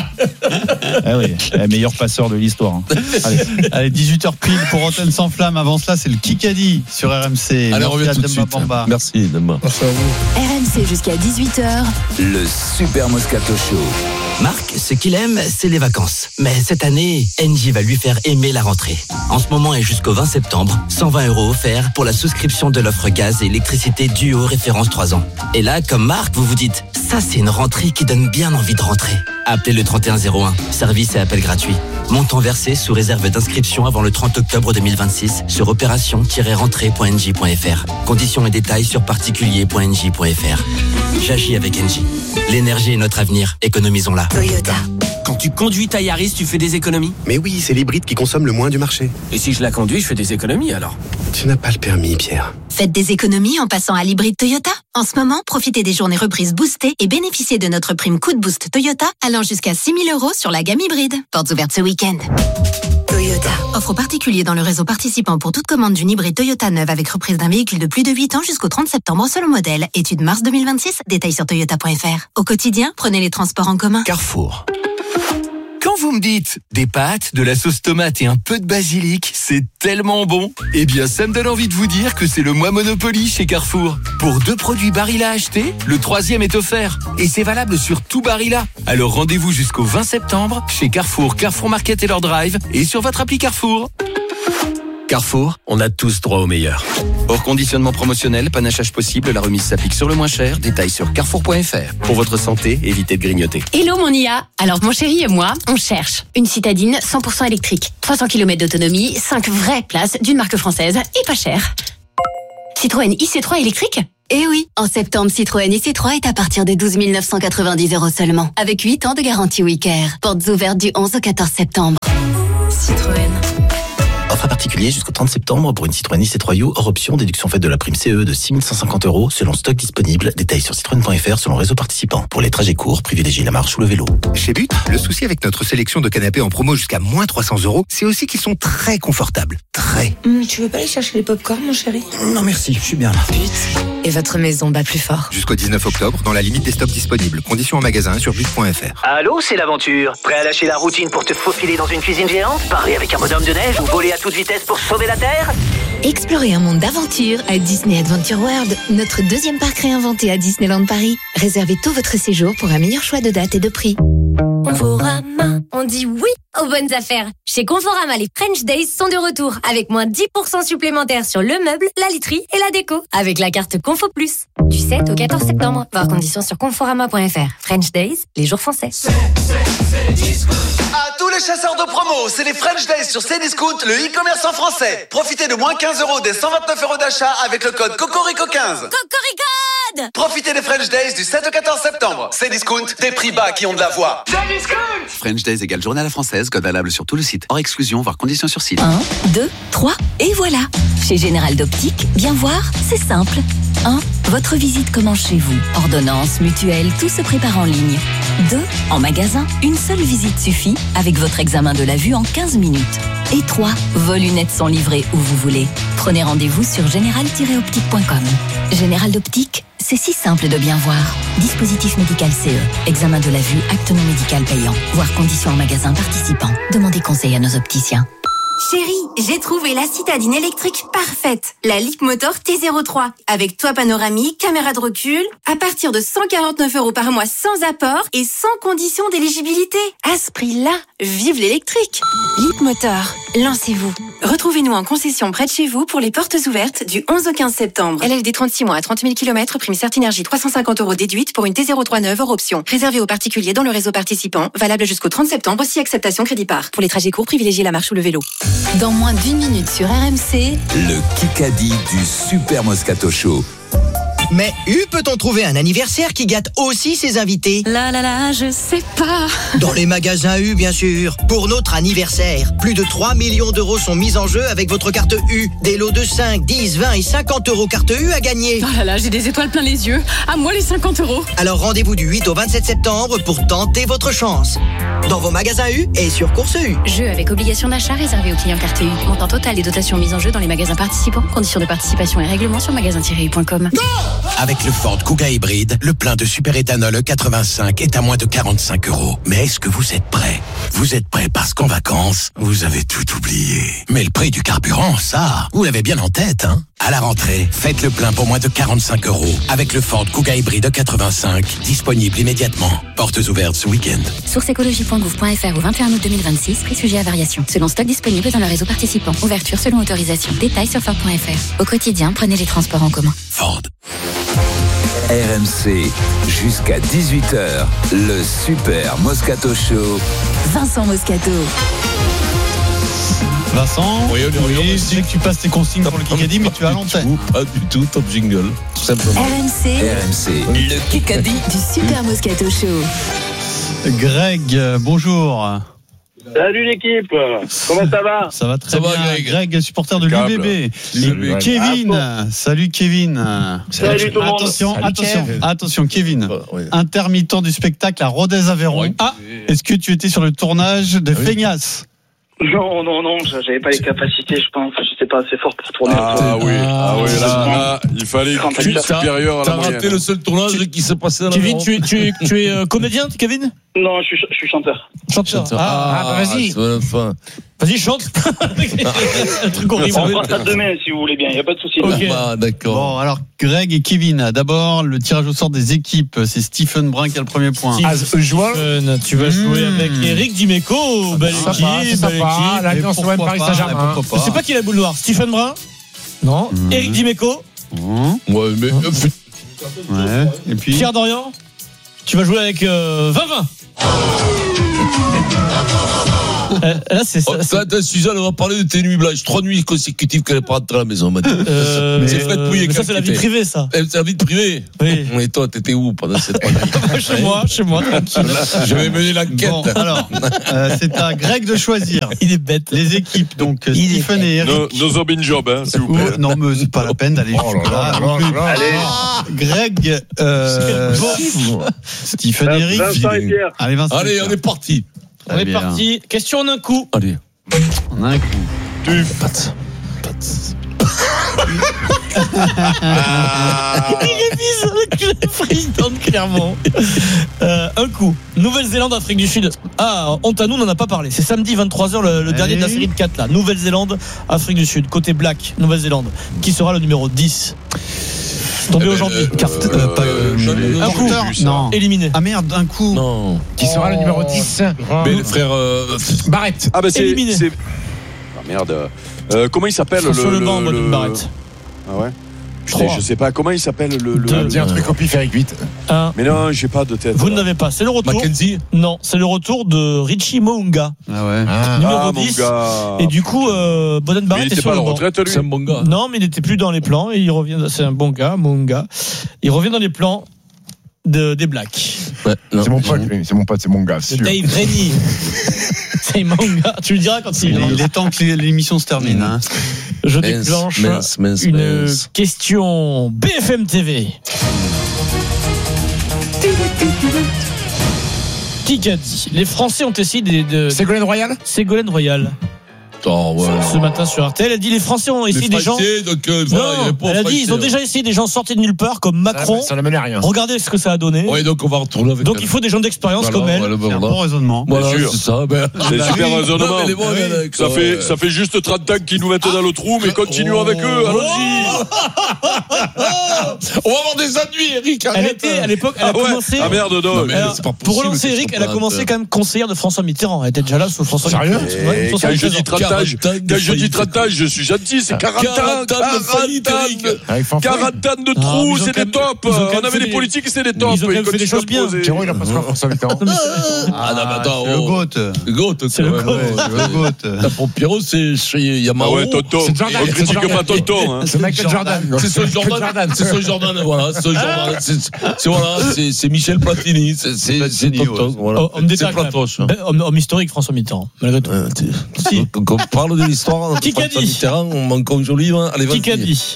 Ah oui, le meilleur passeur de l'histoire. Allez, Allez dix-huit heures pile pour Roten sans flamme. Avant cela, c'est le Kikadi sur R M C. Allez, on revient tout de suite. Bamba. Merci, Demba. Merci à vous. R M C jusqu'à dix-huit heures. Le Super Moscato Show. Marc, ce qu'il aime, c'est les vacances. Mais cette année, Engie va lui faire aimer la rentrée. En ce moment et jusqu'au vingt septembre, cent vingt euros offerts pour la souscription de l'offre gaz et électricité Duo référence trois ans. Et là, comme Marc, vous vous dites, ça c'est une rentrée qui donne bien envie de rentrer. Appelez le trente et un zéro un, service et appel gratuit. Montant versé sous réserve d'inscription avant le trente octobre deux mille vingt-six sur opération tiret rentrée point n j point f r. Conditions et détails sur particulier point n j point f r. J'agis avec Engie. L'énergie est notre avenir, économisons-la. Toyota. Quand tu conduis ta Yaris, tu fais des économies? Mais oui, c'est l'hybride qui consomme le moins du marché. Et si je la conduis, je fais des économies alors? Tu n'as pas le permis, Pierre. Faites des économies en passant à l'hybride Toyota. En ce moment, profitez des journées reprises boostées et bénéficiez de notre prime coup de boost Toyota allant jusqu'à six mille euros sur la gamme hybride. Portes ouvertes ce week-end. Toyota. Offre particulier dans le réseau participant pour toute commande d'une hybride Toyota neuve avec reprise d'un véhicule de plus de huit ans jusqu'au trente septembre selon modèle. Étude mars deux mille vingt-six. Détails sur toyota point f r. Au quotidien, prenez les transports en commun. Carrefour. Quand vous me dites? Des pâtes, de la sauce tomate et un peu de basilic, c'est tellement bon. Eh bien, ça me donne envie de vous dire que c'est le mois Monopoly chez Carrefour. Pour deux produits Barilla à acheter, le troisième est offert. Et c'est valable sur tout Barilla. Alors rendez-vous jusqu'au vingt septembre chez Carrefour, Carrefour Market et leur drive et sur votre appli Carrefour. Carrefour, on a tous droit au meilleur. Hors conditionnement promotionnel, panachage possible, la remise s'applique sur le moins cher. Détails sur carrefour point f r. Pour votre santé, évitez de grignoter. Hello mon I A. Alors mon chéri et moi, on cherche une citadine cent pour cent électrique, trois cents kilomètres d'autonomie, cinq vraies places d'une marque française et pas cher. Citroën I C trois électrique ? Eh oui, en septembre, Citroën I C trois est à partir de douze mille neuf cent quatre-vingt-dix euros seulement, avec huit ans de garantie WeCare. Portes ouvertes du onze au quatorze septembre. Citroën. Offre à particulier jusqu'au trente septembre pour une Citroën I C trois U hors option, déduction faite de la prime C E de six mille cent cinquante euros selon stock disponible. Détails sur citroën point f r selon réseau participant. Pour les trajets courts, privilégiez la marche ou le vélo. Chez But, le souci avec notre sélection de canapés en promo jusqu'à moins trois cents euros, c'est aussi qu'ils sont très confortables. Très. Mmh, tu veux pas aller chercher les pop-corn, mon chéri? Non merci, je suis bien là. But. Et votre maison bat plus fort. Jusqu'au dix-neuf octobre, dans la limite des stocks disponibles. Conditions en magasin sur but point f r. Allô, c'est l'aventure. Prêt à lâcher la routine pour te faufiler dans une cuisine géante? Parer avec un bonhomme de neige ou voler à toute vitesse pour sauver la Terre? Explorez un monde d'aventure à Disney Adventure World, notre deuxième parc réinventé à Disneyland Paris. Réservez tout votre séjour pour un meilleur choix de date et de prix. Conforama, on dit oui aux bonnes affaires. Chez Conforama, les French Days sont de retour avec moins dix pour cent supplémentaires sur le meuble, la literie et la déco avec la carte Confo Plus. Du sept au quatorze septembre. Voir conditions sur conforama point f r. French Days, les jours français. À tous les chasseurs de promo, c'est les French Days sur Cdiscount, le e-commerce en français. Profitez de moins quinze euros des cent vingt-neuf euros d'achat avec le code Cocorico quinze. Cocorico! Profitez des French Days du sept au quatorze septembre. Cdiscount, des prix bas qui ont de la voix. French Days égale journée à la française, code valable sur tout le site. Hors exclusion, voire conditions sur site. un, deux, trois, et voilà. Chez Général d'Optique, bien voir, c'est simple. un. Votre visite commence chez vous. Ordonnance, mutuelle, tout se prépare en ligne. deux. En magasin, une seule visite suffit avec votre examen de la vue en quinze minutes. Et trois. Vos lunettes sont livrées où vous voulez. Prenez rendez-vous sur général tiret optique point com. Général d'Optique, c'est si simple de bien voir. Dispositif médical C E. Examen de la vue, acte non médical payant. Voir conditions en magasin participant. Demandez conseil à nos opticiens. Chérie, j'ai trouvé la citadine électrique parfaite. La Leapmotor T zéro trois. Avec toit panoramique, caméra de recul. À partir de cent quarante-neuf euros par mois sans apport et sans condition d'éligibilité. À ce prix-là, vive l'électrique. Leapmotor, lancez-vous. Retrouvez-nous en concession près de chez vous pour les portes ouvertes du onze au quinze septembre. L L D trente-six mois à trente mille kilomètres, prime Certinergie trois cent cinquante euros déduite pour une T zéro trois neuve hors option. Réservé aux particuliers dans le réseau participant. Valable jusqu'au trente septembre si acceptation crédit par. Pour les trajets courts, privilégiez la marche ou le vélo. Dans moins d'une minute sur R M C, le Kikadi du Super Moscato Show. Mais U peut-on trouver un anniversaire qui gâte aussi ses invités? Là là là, je sais pas. Dans les magasins U, bien sûr. Pour notre anniversaire, plus de trois millions d'euros sont mis en jeu avec votre carte U. Des lots de cinq, dix, vingt et cinquante euros carte U à gagner. Oh là là, j'ai des étoiles plein les yeux. À moi les cinquante euros. Alors rendez-vous du huit au vingt-sept septembre pour tenter votre chance. Dans vos magasins U et sur Course U. Jeu avec obligation d'achat réservé aux clients carte U. Montant total des dotations mises en jeu dans les magasins participants. Conditions de participation et règlements sur magasin tiret u point com. Avec le Ford Kuga hybride, le plein de superéthanol E quatre-vingt-cinq est à moins de quarante-cinq euros. Mais est-ce que vous êtes prêts? Vous êtes prêts parce qu'en vacances, vous avez tout oublié. Mais le prix du carburant, ça, vous l'avez bien en tête, hein? À la rentrée, faites le plein pour moins de quarante-cinq euros. Avec le Ford Kuga hybride E quatre-vingt-cinq, disponible immédiatement. Portes ouvertes ce week-end. Source écologie point gouv point f r au vingt et un août deux mille vingt-six, prix sujet à variation. Selon stock disponible dans le réseau participant. Ouverture selon autorisation. Détails sur ford point f r. Au quotidien, prenez les transports en commun. Ford. R M C, jusqu'à dix-huit heures, le Super Moscato Show. Vincent Moscato. Vincent, oui, oui, oui, je sais que tu passes tes consignes pour le Kikadi, mais tu as l'antenne. Pas du tout, top jingle, tout simplement. R M C, R M C, le Kikadi du Super Moscato Show. Greg, bonjour. Salut l'équipe, comment ça va? Ça va très ça bien, va, Greg. Greg, supporter de l'U B B. Et Kevin, ah, bon. Salut Kevin. Salut tout le monde. Attention, Salut attention, Kev. attention Kevin. Oh, oui. Intermittent du spectacle à Rodez-Aveyron. Oui. Ah, est-ce que tu étais sur le tournage de ah, Feignas? Non, non, non, j'avais pas les capacités, je pense. J'étais pas assez fort pour tourner. Ah oui, ah oui, là, là, il fallait que tu supérieur à la moyenne. T'as raté le seul tournage qui s'est passé à la Kevin, tu es, tu es, tu es euh, comédien, Kevin? Non, je suis, je suis chanteur. Chanteur. Ah, Ah, bah vas-y. c'est la fin. Vas-y, chante. Un truc horrible. On fera ça demain si vous voulez bien, il n'y a pas de souci. Ok. Ah, d'accord. Bon, alors Greg et Kevin, d'abord le tirage au sort des équipes. C'est Stephen Brun qui a le premier point. Stephen, tu vas jouer Mmh. avec Eric Dimeco. Belle Sympa, équipe, c'est belle sympa. équipe. L'Alliance Et Ouest pourquoi Paris pas, Saint-Germain. et pourquoi Je sais pas qui a la boule noire. Stephen Brun. Non. Mmh. Eric Dimeco. Mmh. Ouais, mais. Ouais. Et puis Pierre Dorian. Tu vas jouer avec euh, vingt vingt. Euh, là, c'est ça. Oh, attends, attends, Suzanne, on va parler de tes nuits blanches. Trois nuits consécutives qu'elle n'est pas rentrée à la maison, m'a dit. Euh, C'est Fred Pouillet mais qui ça, a c'est la vie quitté. privée, ça. Eh, C'est la vie privée. Oui. Et toi, t'étais où pendant cette trois nuits? Chez moi, chez moi, tranquille. Je vais mener l'enquête. bon, alors euh, c'est à Greg de choisir. Il est bête. Les équipes, donc Il est Stephen et Eric. No, no Zobin Job, hein, s'il vous Ou- plaît. non, mais c'est pas la peine d'aller Oh là jusque là. là non là plus. là là. Allez. Greg, euh, Stephen et Eric. Vincent et Pierre. Allez, Vincent. Allez, et Pierre. on est parti. On est parti. Question en un coup. Allez. On a un coup. Tu Pat. Il révise avec le président de Clermont. Euh, un coup. Nouvelle-Zélande, Afrique du Sud. Ah, honte à nous, on n'en a pas parlé. C'est samedi vingt-trois heures, le, le dernier de la série de quatre là. Nouvelle-Zélande, Afrique du Sud. Côté Black, Nouvelle-Zélande. Qui sera le numéro dix? Tombé Eh ben, aujourd'hui. euh, Carte. euh, Euh, pas, euh, euh, Jean- le un coup. porteur, non. Éliminé. Ah merde, un coup. Non. Qui sera le numéro dix? Mais le frère. euh, Barrett. Ah, ben c'est. Éliminé. c'est- Ah, merde. Euh, comment il s'appelle le. Sur le banc, le- Boden Barrett. Ah ouais? Je crois. Je sais pas, comment il s'appelle le. le- Deux. Dis un truc au pif avec huit. Un. Mais non, j'ai pas de tête. Vous là. ne l'avez pas. C'est le retour. Mackenzie. Non, c'est le retour de Richie Mounga. Ah ouais. Ah. Numéro Ah, mon dix. gars. Et du coup, euh, Boden Mais il Barrett est était sur pas à le la banc. retraite, lui. C'est un bon gars. Non, mais il n'était plus dans les plans et il revient. C'est un bon gars, Mounga. Il revient dans les plans de, des Blacks. Ouais, non. C'est mon pote, lui. C'est mon pote, c'est mon gars. De sûr. Dave Rennie. C'est Mounga. Tu le diras quand il Il viendra. est temps que l'émission se termine. Hein. Je Mince, déclenche mince, mince, une mince. question B F M T V. Qui a dit? Les Français ont essayé de. de Ségolène Royal. Ségolène Royal. Oh, ouais. Ce matin sur R T L, elle dit les Français ont essayé Les des gens. Français, donc, euh, voilà, il Non, répond aux elle a dit Français, ils ont hein. déjà essayé des gens sortis de nulle part comme Macron. Ça ne menait à rien. Regardez ce que ça a donné. Ouais, donc on va retourner avec Donc elle. il faut des gens d'expérience Voilà, comme elle. voilà, C'est un voilà. bon raisonnement. Voilà, Bien sûr. c'est ça. Ben, C'est bah super oui. raisonnement. Non, mais les bons, Oui. on est avec Ça ça, fait, ouais. ça fait juste trente ans qu'ils nous mettent dans le trou, mais continuons Oh. avec eux, allons-y. On va avoir des ennuis, Eric. Elle arrête. était à l'époque, elle a Ah ouais. commencé. Ah merde, non. Non, mais Alors, c'est pas pour possible, relancer c'est Eric, elle a pas commencé un- quand même conseillère de François Mitterrand. Elle était déjà là sous François Sérieux Mitterrand. Ouais, Et quand soixante-quinze je dis ans. trente ans, je- quarante ans de quand je dis faillite. trente ans, je suis gentil, c'est quarante ans. quarante ans de faillite, Eric. Avec Fanfan. quarante ans de Ah, trous, mais ils ont c'est quand des même- tops. ils ont quand même On avait fait des des- politiques, c'était des ils tops. ont quand même Ils fait des continuent choses à bien. poser. Kéro, il a pas ce François Mitterrand. Ah, non, mais attends, c'est le oh. GOAT. Le GOAT, C'est le ouais, GOAT. ouais, C'est le GOAT. Là, pour Pierrot, c'est chez Yamaha. Ah ouais, tonton. C'est Jordan, On c'est critique Jordan. pas tonton. hein. C'est Michael Jordan. C'est son Jordan, c'est son Jordan, voilà, c'est son Jordan, c'est, c'est, voilà, c'est, c'est Michel Platini, c'est, c'est, c'est Platini, Tonton, ouais. voilà. Oh, homme d'État, C'est quand même. Platoche. Ben, Homme, homme historique, François Mitterrand, malgré tout. Ouais, t'es- Si. Donc, on parle de l'histoire de Qui qu'a François dit Mitterrand, on manque un joli, hein. Allez, vas-y. Qui a dit?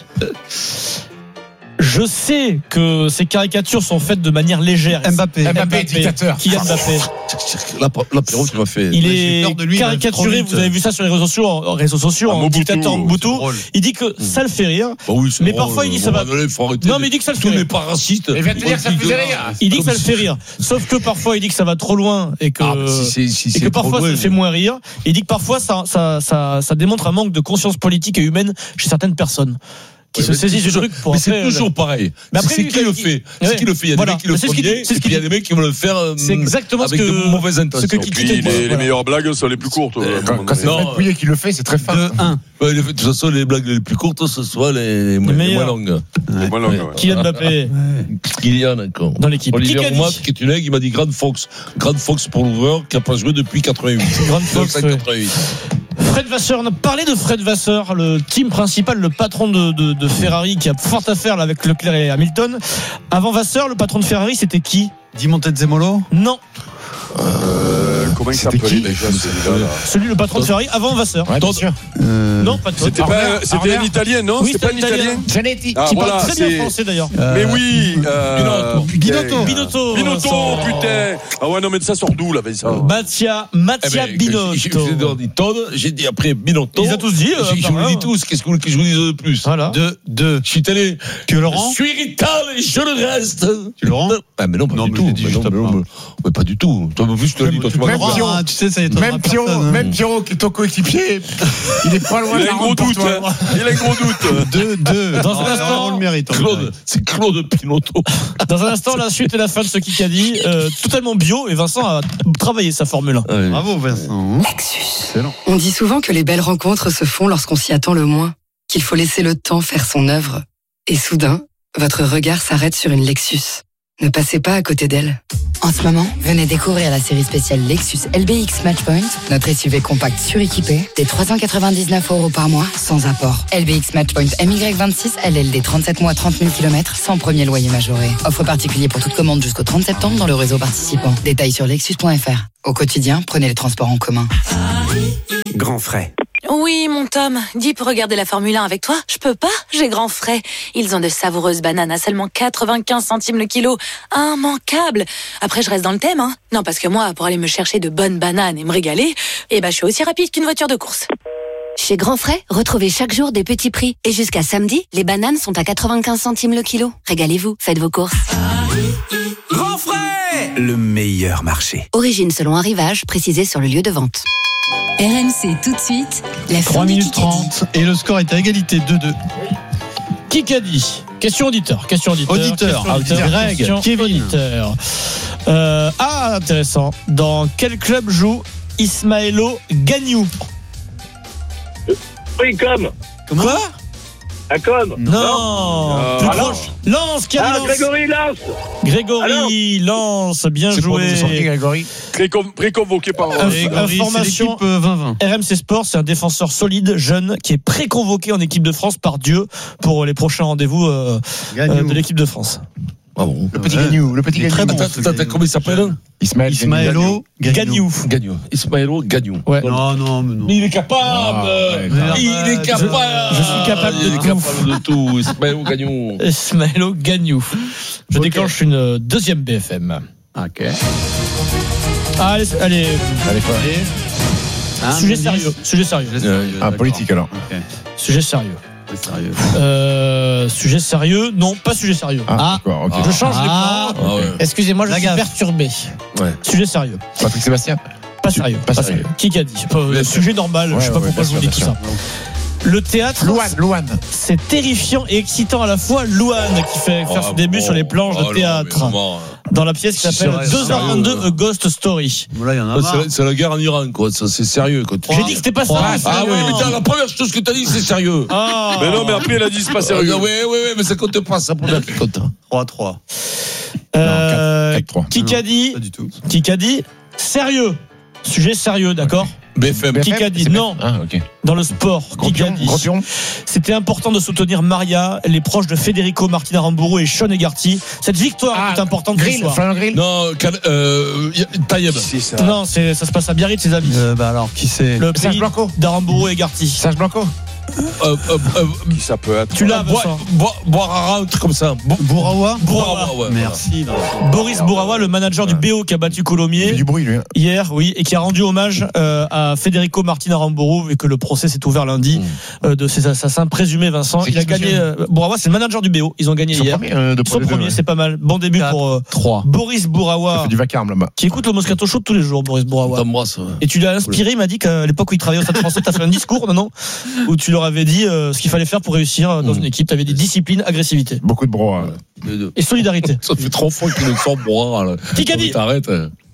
Je sais que ces caricatures sont faites de manière légère. Mbappé. Mbappé, dictateur. Kylian Mbappé. Là, là, Pierrot, tu m'as fait. Il Ouais, j'ai est peur de lui, il va caricaturé. trop vite. Vous avez vu ça sur les réseaux sociaux, en réseaux sociaux, Ah, en Mobutu, dictateur Mobutu. c'est drôle. Il dit que ça le fait rire. Bah oui, c'est Mais drôle, parfois, il dit à ça un va- moment donné, faut arrêter Non, de- mais il dit que ça le Tout fait n'est rire. pas raciste. Il vient de te dire que ça me faisait rire. Il dit que Comme ça le si- fait rire. Sauf que parfois, il dit que ça va trop loin et que, Ah, bah, si c'est- si et c'est que trop parfois, ça loin, le fait moins rire. Il dit que parfois, ça, ça, ça, ça démontre un manque de conscience politique et humaine chez certaines personnes qui Ouais, se mais saisissent du toujours- truc pour Mais après, c'est toujours pareil. Mais après, c'est lui, qui il- le il- fait. ouais. C'est qui le fait. Il y a des Voilà. mecs qui le Mais c'est font ce qu'il bien, dit, et c'est ce puis il y a qu'il des mecs qui vont le faire euh, C'est exactement ce avec que- de mauvaises ce intentions. que Et Kiki puis, te les, dit, les voilà. meilleures blagues sont les plus courtes. euh, Quand, quand c'est Non. Fred Pouillet qui le fait, c'est très fin. deux un. Ouais, de toute façon, les blagues les plus courtes, ce soit les, les, moins- les meilleures. moins longues. Les moins longues, ouais. Kylian Mbappé Kylian, d'accord. dans l'équipe. Olivier Qui a dit Roumat, qui est une aigle, il m'a dit Grande Fox. Grande Fox pour l'ouvreur, qui n'a pas joué depuis quatre-vingt-huit. Grande Fox, mille neuf cent quatre-vingt-huit. Fred Vasseur, on a parlé de Fred Vasseur, le team principal, le patron de, de, de Ferrari qui a fort à faire là, avec Leclerc et Hamilton. Avant Vasseur, le patron de Ferrari, c'était qui? Di Montezemolo. Non. Euh, Comment il C'était s'appelait qui déjà celui-là? Celui, le patron de Ferrari, avant Vasseur. Ouais, bien sûr. Non, pas de C'était Todd. pas, c'était un Italien, non? Oui, C'était pas un c'était un Italien? Zanetti. Ah, Qui voilà, parle très bien c'est- français d'ailleurs. Mais oui, euh, Binotto. Binotto. Binotto, Vincent. putain. Ah ouais, non, mais ça sort d'où, là, Vincent? Mattia, Eh Mattia ben, Binotto. J'ai j'ai dit Todd, j'ai dit après Binotto. Ils ont tous dit, euh, Je je vous le dis apparemment. tous. Qu'est-ce que vous voulez que je vous dise de plus? Voilà. De, de. Je suis allé. Tu es Laurent? Je suis irritable et je le reste. Tu es Laurent? Ah, mais non, pas Non, du mais tout. je l'ai dit Mais juste non, mais après. non, mais pas du tout. Toi, en plus, je te le dis, toi, tu vas Même voir. Pierrot, Ah, tu sais, ça étonnera même Pierrot, personne, hein. même Pierrot qui est ton coéquipier, il est pas loin Il de a la un gros rendre pour doute, toi. hein. Il a un gros doute. Deux, deux. Dans un Ah, instant, on le mérite. on le Claude, mérite. c'est Claude Pinotto. Dans un instant, la suite et la fin de ce Kikadi, euh, totalement bio, et Vincent a travaillé sa Formule un. Bravo, Vincent. Lexus. On dit souvent que les belles rencontres se font lorsqu'on s'y attend le moins, qu'il faut laisser le temps faire son œuvre. Et soudain, votre regard s'arrête sur une Lexus. Ne passez pas à côté d'elle. En ce moment, venez découvrir la série spéciale Lexus L B X Matchpoint, notre S U V compact suréquipé, des trois cent quatre-vingt-dix-neuf euros par mois, sans apport. L B X Matchpoint M Y vingt-six, L L D trente-sept mois, trente mille kilomètres, sans premier loyer majoré. Offre particulier pour toute commande jusqu'au trente septembre dans le réseau participant. Détails sur lexus point f r. Au quotidien, prenez les transports en commun. Grand frais. Oui, mon Tom, dis pour regarder la Formule un avec toi. Je peux pas, j'ai grand frais. Ils ont de savoureuses bananes à seulement quatre-vingt-quinze centimes le kilo. Immanquable. Après, je reste dans le thème, hein. Non, parce que moi, pour aller me chercher de bonnes bananes et me régaler, eh ben, je suis aussi rapide qu'une voiture de course. Chez Grand Frais, retrouvez chaque jour des petits prix. Et jusqu'à samedi, les bananes sont à quatre-vingt-quinze centimes le kilo. Régalez-vous, faites vos courses. Grand frais. Le meilleur marché. Origine selon arrivage, précisé sur le lieu de vente. R M C tout de suite, la fin trois du minutes Kikadi. trente. Et le score est à égalité deux deux. Kikadi. Question auditeur. Question auditeur. Auditeur. Question auditeur. Greg, Question Kevin. auditeur. Euh, ah, intéressant. Dans quel club joue Ismaëlo Gagnou? Oui, comme. Quoi? À comme. Non. Euh, Plus alors proche. Lance, qui a dit Ah, Lance Grégory Lance. Grégory Lance, bien C'est pour joué. nous sortir, Grégory. Précon- Préconvoqué par. Inf- Grégory, information. c'est l'équipe, euh, vingt vingt. R M C Sport, c'est un défenseur solide, jeune, qui est préconvoqué en équipe de France par Dieu pour les prochains rendez-vous euh, euh, de l'équipe de France. Ah bon. Le petit Gagnou, le petit Il est Gagnou. très bon. Attends, attends, attends, comment il s'appelle? Ismaël Ismaëlo Gagnou. Gagnou. Ismaëlo Gagnou. Ouais. Non, non, mais non. Mais il est capable. Ah, ouais, il est capable. Je- je suis capable il de est tout. capable de tout. Ismaëlo Gagnou. Ismaëlo Gagnou. Je Ok. déclenche une deuxième B F M. Ok. Ah, allez, allez. Allez, quoi. Hein, Sujet Mendy. sérieux. Sujet sérieux. Euh, Ah, politique alors. Ok. Sujet sérieux. C'est sérieux. Euh, sujet sérieux. Non, pas sujet sérieux. Ah, d'accord, ok. Je change Ah. les plans. Ah ouais. Excusez-moi, je La suis gaffe. perturbé. Ouais. Sujet sérieux. Patrick Sébastien. Pas sérieux. Pas Pas sérieux. sérieux. Qui qu'a dit Euh, Bien Sujet normal. Ouais, je sais pas ouais, pourquoi bien je vous sûr, dis tout bien ça. Le théâtre, Louane, Louane. c'est terrifiant et excitant à la fois. Louane qui fait faire Ah, son début bon. sur les planches Ah, de non, théâtre mais comment, dans la pièce qui s'appelle Sérieux, deux heures vingt-deux sérieux. A Ghost Story. Voilà, il y en a Ah, marre. c'est la- c'est la guerre en Iran, quoi. Ça, c'est sérieux, quoi. J'ai dit que c'était pas ça. Ah sérieux. oui, mais t'as- la première chose que t'as dit, c'est sérieux. Ah. Mais non, mais après, elle a dit c'est pas Ah, sérieux. oui, oui, oui, mais ça compte pas, ça pour qui compte. trois trois. Euh, quatre trois. qui qu'a dit Pas du tout. Qui qu'a dit sérieux. Sujet sérieux, d'accord. B F M. Qui qu'a dit C'est non Ah, ok. dans le sport. Qui qu'a dit Gros pion. C'était important de soutenir Maria, les proches de Federico Martin Aramburu et Sean Egarty. Cette victoire Ah, est importante ce Grill, soir. Florian Grill. Non, Can- euh, y a- Taïeb. C'est ça. Non, c'est, ça se passe à Biarritz, ses amis. Euh, bah alors, qui c'est? Le Serge pays Blanco. d'Aramburu et Egarty. Serge Blanco. Euh, euh, euh, Qui ça peut être? Tu l'as, boire, Vincent. boire, boire un round comme ça. Bo- Bourawa. Bourawa. ouais, Merci. Boris Bourawa, le manager du B O qui a battu Il fait Colomiers du bruit, lui. hein. hier, oui, et qui a rendu hommage euh, à Federico Martin Aramburu, vu que le procès s'est ouvert lundi euh, de ces assassins présumés. Vincent, C'est il qui a ce gagné. monsieur Euh, Bourawa, c'est le manager du B O. Ils ont gagné Son hier. premier euh, de Son Pro D deux, premier, ouais. c'est pas mal. Bon début Quatre. pour euh, trois. Boris Ça Bourawa, fait du vacarme là-bas. qui écoute le Moscato Show tous les jours. Boris Bourawa. T'embrasses. Et tu l'as inspiré, il m'a dit qu'à l'époque où il travaillait au Stade français, tu as fait un discours, non, non, où tu leur avais dit euh, ce qu'il fallait faire pour réussir euh, dans Mmh. une équipe. Tu avais dit discipline, agressivité Beaucoup de bras. Les deux. et solidarité. Ça fait trop fois qu'il nous sort boire. là. Qui qu'a dit T'arrêtes.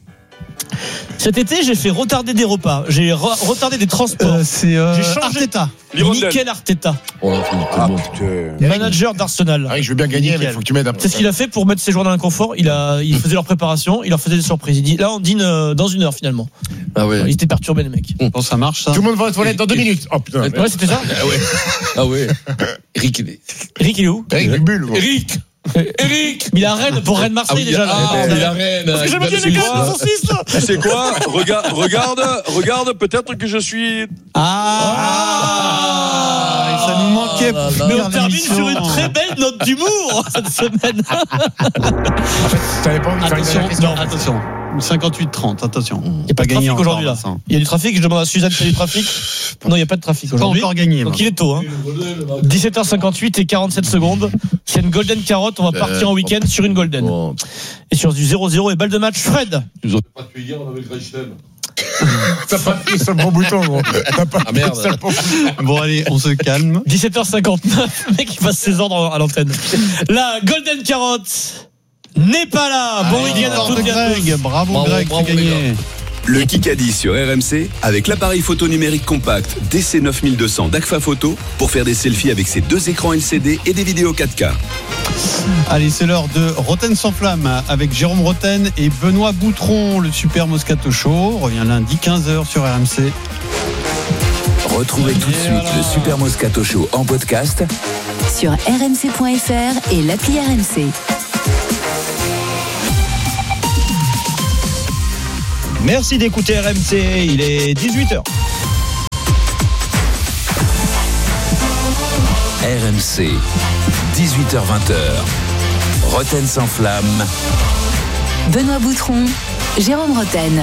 Cet été, j'ai fait retarder des repas, j'ai re- retardé des transports. Euh, c'est euh, J'ai changé. Arteta. L'hirondelle. Mikel Arteta, Oh, là, c'est Ah, bon. putain. manager d'Arsenal. Ah oui, je veux bien gagner, mais il faut que tu m'aides un peu. C'est ce qu'il a fait pour mettre ses joueurs dans l'inconfort. Il a, il faisait leur préparation, il leur faisait des surprises. Il dit là, on dîne euh, dans une heure finalement. Ah ouais. Ils étaient perturbés les mecs. Bon, ça marche ça. Tout le monde va aux toilettes dans deux minutes. Oh putain. Ouais, c'était ça. Ah ouais. Ah ouais. Eric, il est. Eric, il est où Eric Bull. Eric. Eric. Mais la Rennes pour Rennes-Marseille ah oui, déjà. Ah, là. mais la Rennes. Parce que j'aime bien les gars, ils sont six là. Tu sais quoi? Regarde, regarde, regarde, peut-être que je suis. Ah, ah et ça nous manquait pour finir Mais on termine l'émission. sur une très belle note d'humour cette semaine. En fait, t'avais pas envie de faire une Attention, question. non, attention. cinquante-huit trente, attention. Il n'y a pas de gagné trafic aujourd'hui là. Vincent. Il y a du trafic, je demande à Suzanne s'il y a du trafic. Non, il n'y a pas de trafic Pas aujourd'hui. encore gagné. Donc Vincent. il est tôt. Hein. dix-sept heures cinquante-huit et quarante-sept secondes. C'est une golden carotte, on va partir en week-end sur une golden. Bon. Et sur du zéro zéro et balle de match, Fred. Tu nous aurais pas tué hier, on avait le Greinstein. T'as pas appuyé sur le bon bouton, gros. T'as pas Ah, merde. appuyé sur le bon bouton. Bon, allez, on se calme. dix-sept heures cinquante-neuf, le mec il passe ses ordres à l'antenne. La golden carotte n'est pas là. Bon week-end à toutes et à tous. Greg, bravo, Bravo, Greg, bravo, c'est gagné. les gars. Le Kikadi sur R M C avec l'appareil photo numérique compact D C neuf mille deux cents d'Agfa Photo pour faire des selfies avec ses deux écrans L C D et des vidéos quatre K. Allez, c'est l'heure de Roten sans flamme avec Jérôme Roten et Benoît Boutron. Le Super Moscato Show revient lundi quinze heures sur R M C. Retrouvez tout de suite le Super Moscato Show en podcast sur r m c point f r et l'appli R M C. Merci d'écouter R M C, il est dix-huit heures. R M C, dix-huit heures vingt. Roten sans flamme. Benoît Boutron, Jérôme Roten.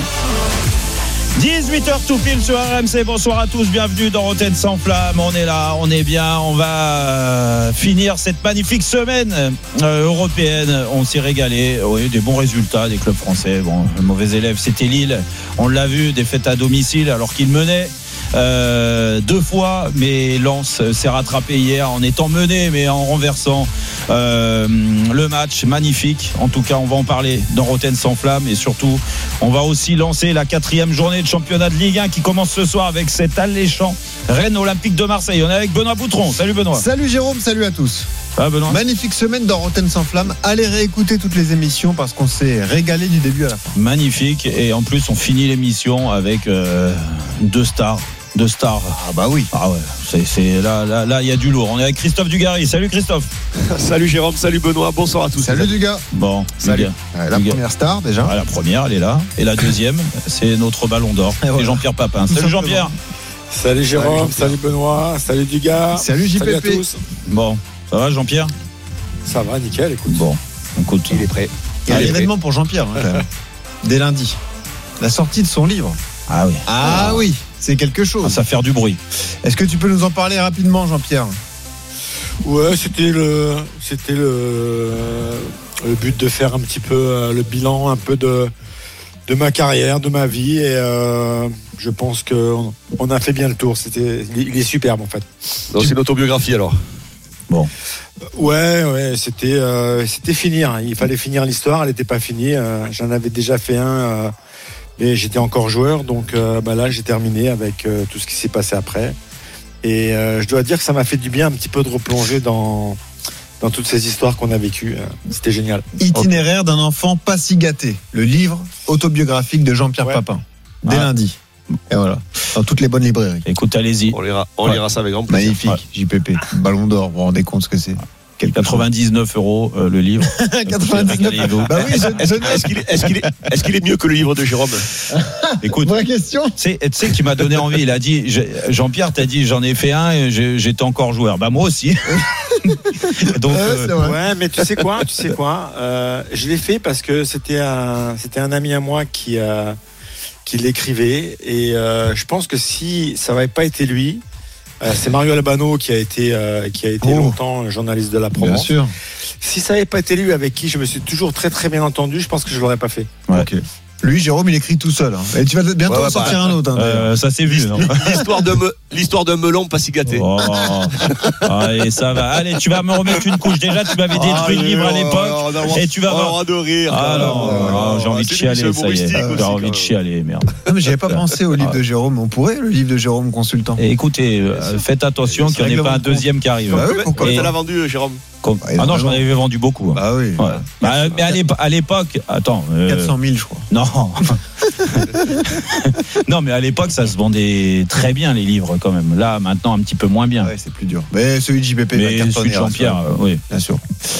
dix-huit heures tout pile sur R M C. Bonsoir à tous, bienvenue dans Roten sans flamme. On est là, on est bien, on va euh, finir cette magnifique semaine euh, européenne. On s'est régalé, oui, des bons résultats des clubs français. Bon, le mauvais élève, c'était Lille. On l'a vu, défaite à domicile alors qu'il menait. Euh, deux fois, mais Lens s'est rattrapé hier en étant mené, mais en renversant euh, le match. Magnifique. En tout cas, on va en parler dans Roten sans flamme et surtout, on va aussi lancer la quatrième journée de championnat de Ligue un qui commence ce soir avec cet alléchant Rennes Olympique de Marseille. On est avec Benoît Boutron. Salut Benoît. Salut Jérôme, salut à tous. Ah, Benoît. Magnifique semaine dans Roten sans flamme. Allez réécouter toutes les émissions parce qu'on s'est régalé du début à la fin. Magnifique. Et en plus, on finit l'émission avec euh, deux stars. Deux stars. Ah bah oui. Ah ouais. C'est, c'est là, là, là, il y a du lourd. On est avec Christophe Dugarry. Salut Christophe. Salut Jérôme, salut Benoît. Bonsoir à tous. Salut Dugas. Bon. Salut. Dugas. Ouais, la Dugas. première star déjà. Ah, la première, elle est là. Et la deuxième, c'est notre Ballon d'Or. Et voilà. C'est Jean-Pierre Papin. Salut Jean-Pierre. Salut Jérôme, salut Benoît, salut Dugas. Salut J P P. Salut à tous. Bon. Ça va Jean-Pierre? Ça va, nickel, écoute. Bon. Écoute. Il est prêt. Il y a un événement pour Jean-Pierre, hein, quand même. Dès lundi. La sortie de son livre. Ah oui. Ah oui, c'est quelque chose. Ah, ça fait du bruit. Est-ce que tu peux nous en parler rapidement, Jean-Pierre? Ouais, c'était le, c'était le, le but de faire un petit peu euh, le bilan un peu de, de ma carrière, de ma vie, et euh, je pense qu'on on a fait bien le tour. C'était, il est superbe en fait. Donc c'est une autobiographie alors. Bon. Ouais, ouais, c'était, euh, c'était finir. Il fallait finir l'histoire. Elle n'était pas finie. Euh, j'en avais déjà fait un. Euh, Mais j'étais encore joueur, donc euh, bah là j'ai terminé avec euh, tout ce qui s'est passé après. Et euh, je dois dire que ça m'a fait du bien un petit peu de replonger dans, dans toutes ces histoires qu'on a vécues. C'était génial. Itinéraire d'un enfant pas si gâté. Le livre autobiographique de Jean-Pierre Ouais. Papin. Dès Ah. lundi. Et voilà. Dans toutes les bonnes librairies. Écoute, allez-y. On lira, on Ouais. lira ça avec grand plaisir. Magnifique. Ouais. J P P. Ballon d'or. Vous vous rendez compte ce que c'est? quatre-vingt-dix-neuf euros euh, le livre. quatre-vingt-dix-neuf. Régalez-vous. Bah oui, je, je Est-ce qu'il est, est-ce qu'il est, est-ce qu'il est mieux que le livre de Jérôme? Écoute, Vraie question. tu sais, tu sais qui m'a donné envie. Il a dit, j'ai- Jean-Pierre t'a dit, j'en ai fait un et j'ai- j'étais encore joueur. Bah moi aussi. Donc, Ouais, euh, c'est vrai. Ouais, mais tu sais quoi, tu sais quoi, euh, je l'ai fait parce que c'était un, c'était un ami à moi qui, euh, qui l'écrivait, et euh, je pense que si ça n'avait pas été lui, euh, c'est Mario Albano qui a été, euh, qui a été Oh. longtemps journaliste de la Bien Provence. sûr. Si ça n'avait pas été lui avec qui je me suis toujours très très bien entendu, je pense que je l'aurais pas fait. ouais. Ok. Lui, Jérôme, il écrit tout seul. hein. Et tu vas bientôt Ouais, ouais, en sortir bah, un autre. hein, d'ailleurs. Euh, ça s'est vu. Non L'histoire de me, l'histoire d'un melon pas si gâté. Oh. Allez, ça va. Allez, tu vas me remettre une couche. Déjà, tu m'avais détruit le livre à l'époque. Et tu vas voir. avoir de rire. Ah non, non, j'ai envie de C'est chialer, une ça y est. humoristique aussi, J'ai quand envie de même. chialer, merde. Non, mais j'avais pas pensé au livre de Jérôme. On pourrait, le livre de Jérôme consultant. Et écoutez, euh, faites attention qu'il n'y en ait pas un deuxième qui arrive. Bah oui, pourquoi Comment Et- tu l'as vendu, Jérôme? Comme- Ah, Ah non, j'en vraiment. avais vendu beaucoup. hein. Bah oui. Ouais. Bah, mais à l'épo- à l'époque, attends. euh, quatre cent mille, je crois. Non. Non, mais à l'époque, ça se vendait très bien, les livres, quand même. Là, maintenant, un petit peu moins bien. Ouais, c'est plus dur. Mais celui de J P P va Mais cartonner, celui de Jean-Pierre, rassure. euh, oui. Bien sûr.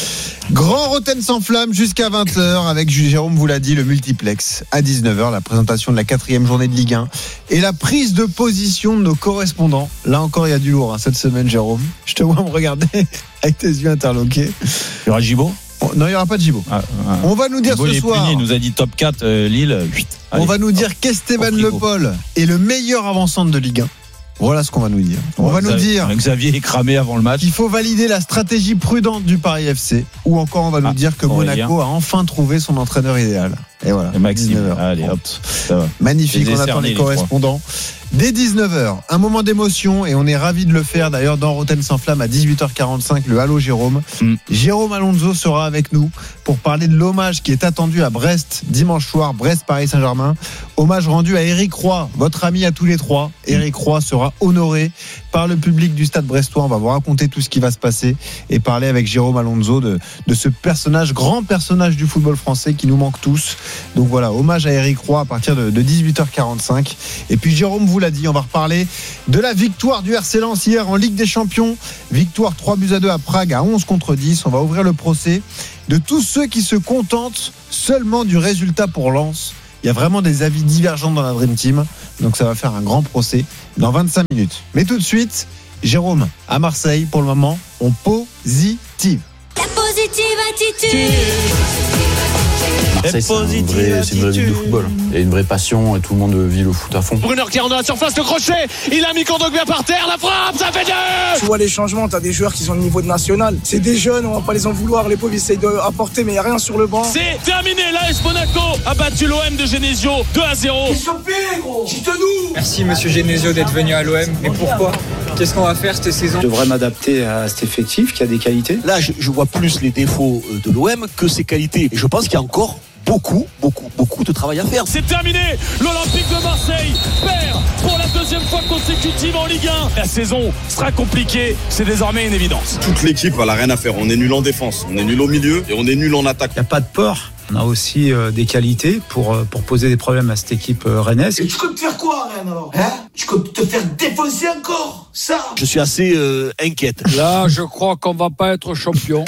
Grand Rotten sans flamme jusqu'à vingt heures avec Jérôme vous l'a dit, le multiplex à dix-neuf heures, la présentation de la quatrième journée de Ligue un et la prise de position de nos correspondants. Là encore il y a du lourd hein, cette semaine Jérôme. Je te vois me regarder avec tes yeux interloqués. Il y aura Gibaud ? Non, il n'y aura pas de Gibaud. Ah, ah. On va nous dire Gibaud ce soir. Puni, il nous a dit top quatre, euh, Lille, huit. On va nous dire qu'Esteban Le Paul est le meilleur avant-centre de Ligue un. Voilà ce qu'on va nous dire. On va Xavier, nous dire Xavier est cramé avant le match. Il faut valider la stratégie prudente du Paris F C. Ou encore on va nous ah, dire que Monaco a enfin trouvé son entraîneur idéal. Et voilà. Et Maxime. Allez hop. Ça va. Magnifique. On attend les, les correspondants. Dès dix-neuf heures, un moment d'émotion et on est ravis de le faire d'ailleurs dans Rotten sans flamme à dix-huit heures quarante-cinq, le Allô Jérôme. Mm. Jérôme Alonso sera avec nous pour parler de l'hommage qui est attendu à Brest dimanche soir, Brest-Paris Saint-Germain. Hommage rendu à Éric Roy, votre ami à tous les trois. Éric Roy sera honoré par le public du Stade brestois. On va vous raconter tout ce qui va se passer et parler avec Jérôme Alonso de, de ce personnage, grand personnage du football français qui nous manque tous. Donc voilà, hommage à Éric Roy à partir de, de dix-huit heures quarante-cinq. Et puis Jérôme vous l'a dit, on va reparler de la victoire du R C Lens hier en Ligue des Champions. Victoire trois buts à deux à Prague à onze contre dix. On va ouvrir le procès de tous ceux qui se contentent seulement du résultat pour Lens. Il y a vraiment des avis divergents dans la Dream Team. Donc ça va faire un grand procès dans vingt-cinq minutes. Mais tout de suite, Jérôme, à Marseille, pour le moment, on positive. La positive attitude. Marseille, c'est, une vraie, c'est une vraie ville de football. Il y a une vraie passion et tout le monde vit le foot à fond. Brunner qui rentre dans la surface, le crochet, il a mis Kondogbia par terre, la frappe, ça fait deux. Tu vois les changements, t'as des joueurs qui ont le niveau de national. C'est des jeunes, on va pas les en vouloir, les pauvres ils essayent d'apporter, mais il n'y a rien sur le banc. C'est terminé, l'A S Monaco a battu l'O M de Genesio deux à zéro. Qu'est-ce qu'on fait, gros? Quitte-nous. Merci monsieur Genesio d'être venu à l'O M. Mais pourquoi? Qu'est-ce qu'on va faire cette saison? Je devrais m'adapter à cet effectif qui a des qualités. Là, je, je vois plus les défauts de l'O M que ses qualités. Et je pense qu'il y a encore beaucoup, beaucoup, beaucoup de travail à faire. C'est terminé. L'Olympique de Marseille perd pour la deuxième fois consécutive en Ligue un. La saison sera compliquée, c'est désormais une évidence. Toute l'équipe, elle n'a rien à faire. On est nul en défense, on est nul au milieu et on est nul en attaque. Il n'y a pas de peur. On a aussi euh, des qualités pour, euh, pour poser des problèmes à cette équipe euh, rennaise. Et tu comptes faire quoi, Rennes, alors hein? Tu comptes te faire défoncer encore? Ça? Je suis assez euh, inquiète. Là, je crois qu'on va pas être champion.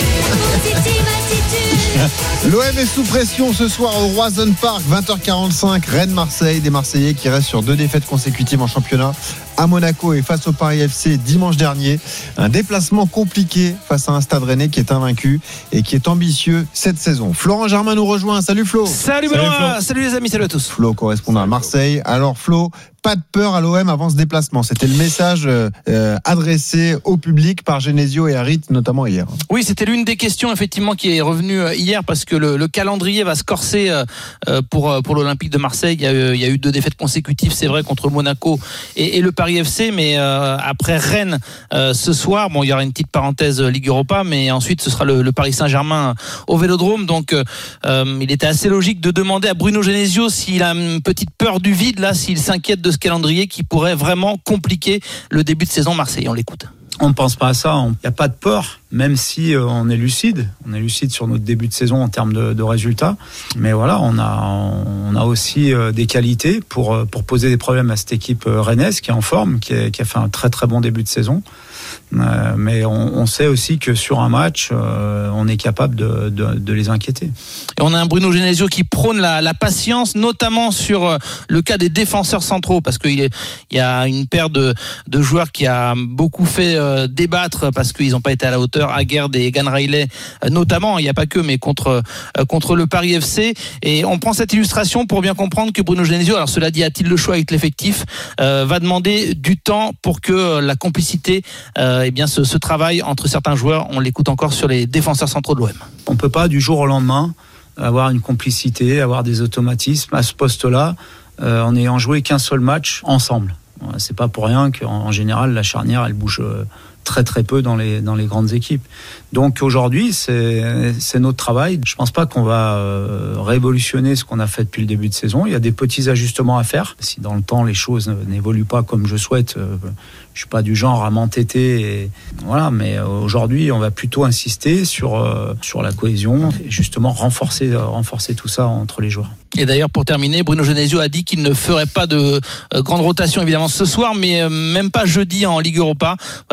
L'O M est sous pression ce soir au Roison Park, vingt heures quarante-cinq, Rennes-Marseille, des Marseillais qui restent sur deux défaites consécutives en championnat à Monaco et face au Paris F C dimanche dernier. Un déplacement compliqué face à un Stade Rennais qui est invaincu et qui est ambitieux cette saison. Florent Germain nous rejoint. Salut Flo. Salut Benoît, salut les amis, salut à tous. Flo, correspondant à Marseille. Alors Flo, pas de peur à l'O M avant ce déplacement. C'était le message euh, adressé au public par Genesio et Harit, notamment hier. Oui, c'était l'une des questions effectivement qui est revenue hier parce que le, le calendrier va se corser euh, pour, pour l'Olympique de Marseille. Il y, a eu, il y a eu deux défaites consécutives, c'est vrai, contre Monaco et, et le Paris F C, mais euh, après Rennes euh, ce soir, bon, il y aura une petite parenthèse Ligue Europa, mais ensuite ce sera le, le Paris Saint-Germain au Vélodrome. Donc euh, il était assez logique de demander à Bruno Genesio s'il a une petite peur du vide là, s'il s'inquiète de ce calendrier qui pourrait vraiment compliquer le début de saison marseillais. On l'écoute. On ne pense pas à ça, il n'y a pas de peur, même si euh, on est lucide, on est lucide sur notre début de saison en termes de, de résultats. Mais voilà, on a, on a aussi euh, des qualités pour, euh, pour poser des problèmes à cette équipe euh, rennaise qui est en forme, qui, est, qui a fait un très très bon début de saison. Euh, mais on, on sait aussi que sur un match, euh, on est capable de, de, de les inquiéter. Et on a un Bruno Genesio qui prône la, la patience, notamment sur le cas des défenseurs centraux, parce qu'il est, il y a une paire de, de joueurs qui a beaucoup fait euh, débattre parce qu'ils n'ont pas été à la hauteur, Aguerd et Egan Riley euh, notamment, il n'y a pas que, mais contre, euh, contre le Paris F C. Et on prend cette illustration pour bien comprendre que Bruno Genesio, alors cela dit, a-t-il le choix avec l'effectif, euh, va demander du temps pour que euh, la complicité euh, eh bien, ce, ce travail entre certains joueurs. On l'écoute encore sur les défenseurs centraux de l'O M. On ne peut pas du jour au lendemain avoir une complicité, avoir des automatismes à ce poste-là euh, en n'ayant joué qu'un seul match ensemble. C'est pas pour rien qu'en en général la charnière elle bouge très très peu dans les, dans les grandes équipes. Donc aujourd'hui c'est, c'est notre travail. Je pense pas qu'on va euh, révolutionner ce qu'on a fait depuis le début de saison. Il y a des petits ajustements à faire. Si dans le temps les choses n'évoluent pas comme je souhaite, euh, je suis pas du genre à m'entêter. Et, voilà, mais aujourd'hui on va plutôt insister sur, euh, sur la cohésion et justement renforcer, euh, renforcer tout ça entre les joueurs. Et d'ailleurs, pour terminer, Bruno Genesio a dit qu'il ne ferait pas de euh, grande rotation évidemment ce soir, mais euh, même pas jeudi en Ligue Europa. Voilà, il estime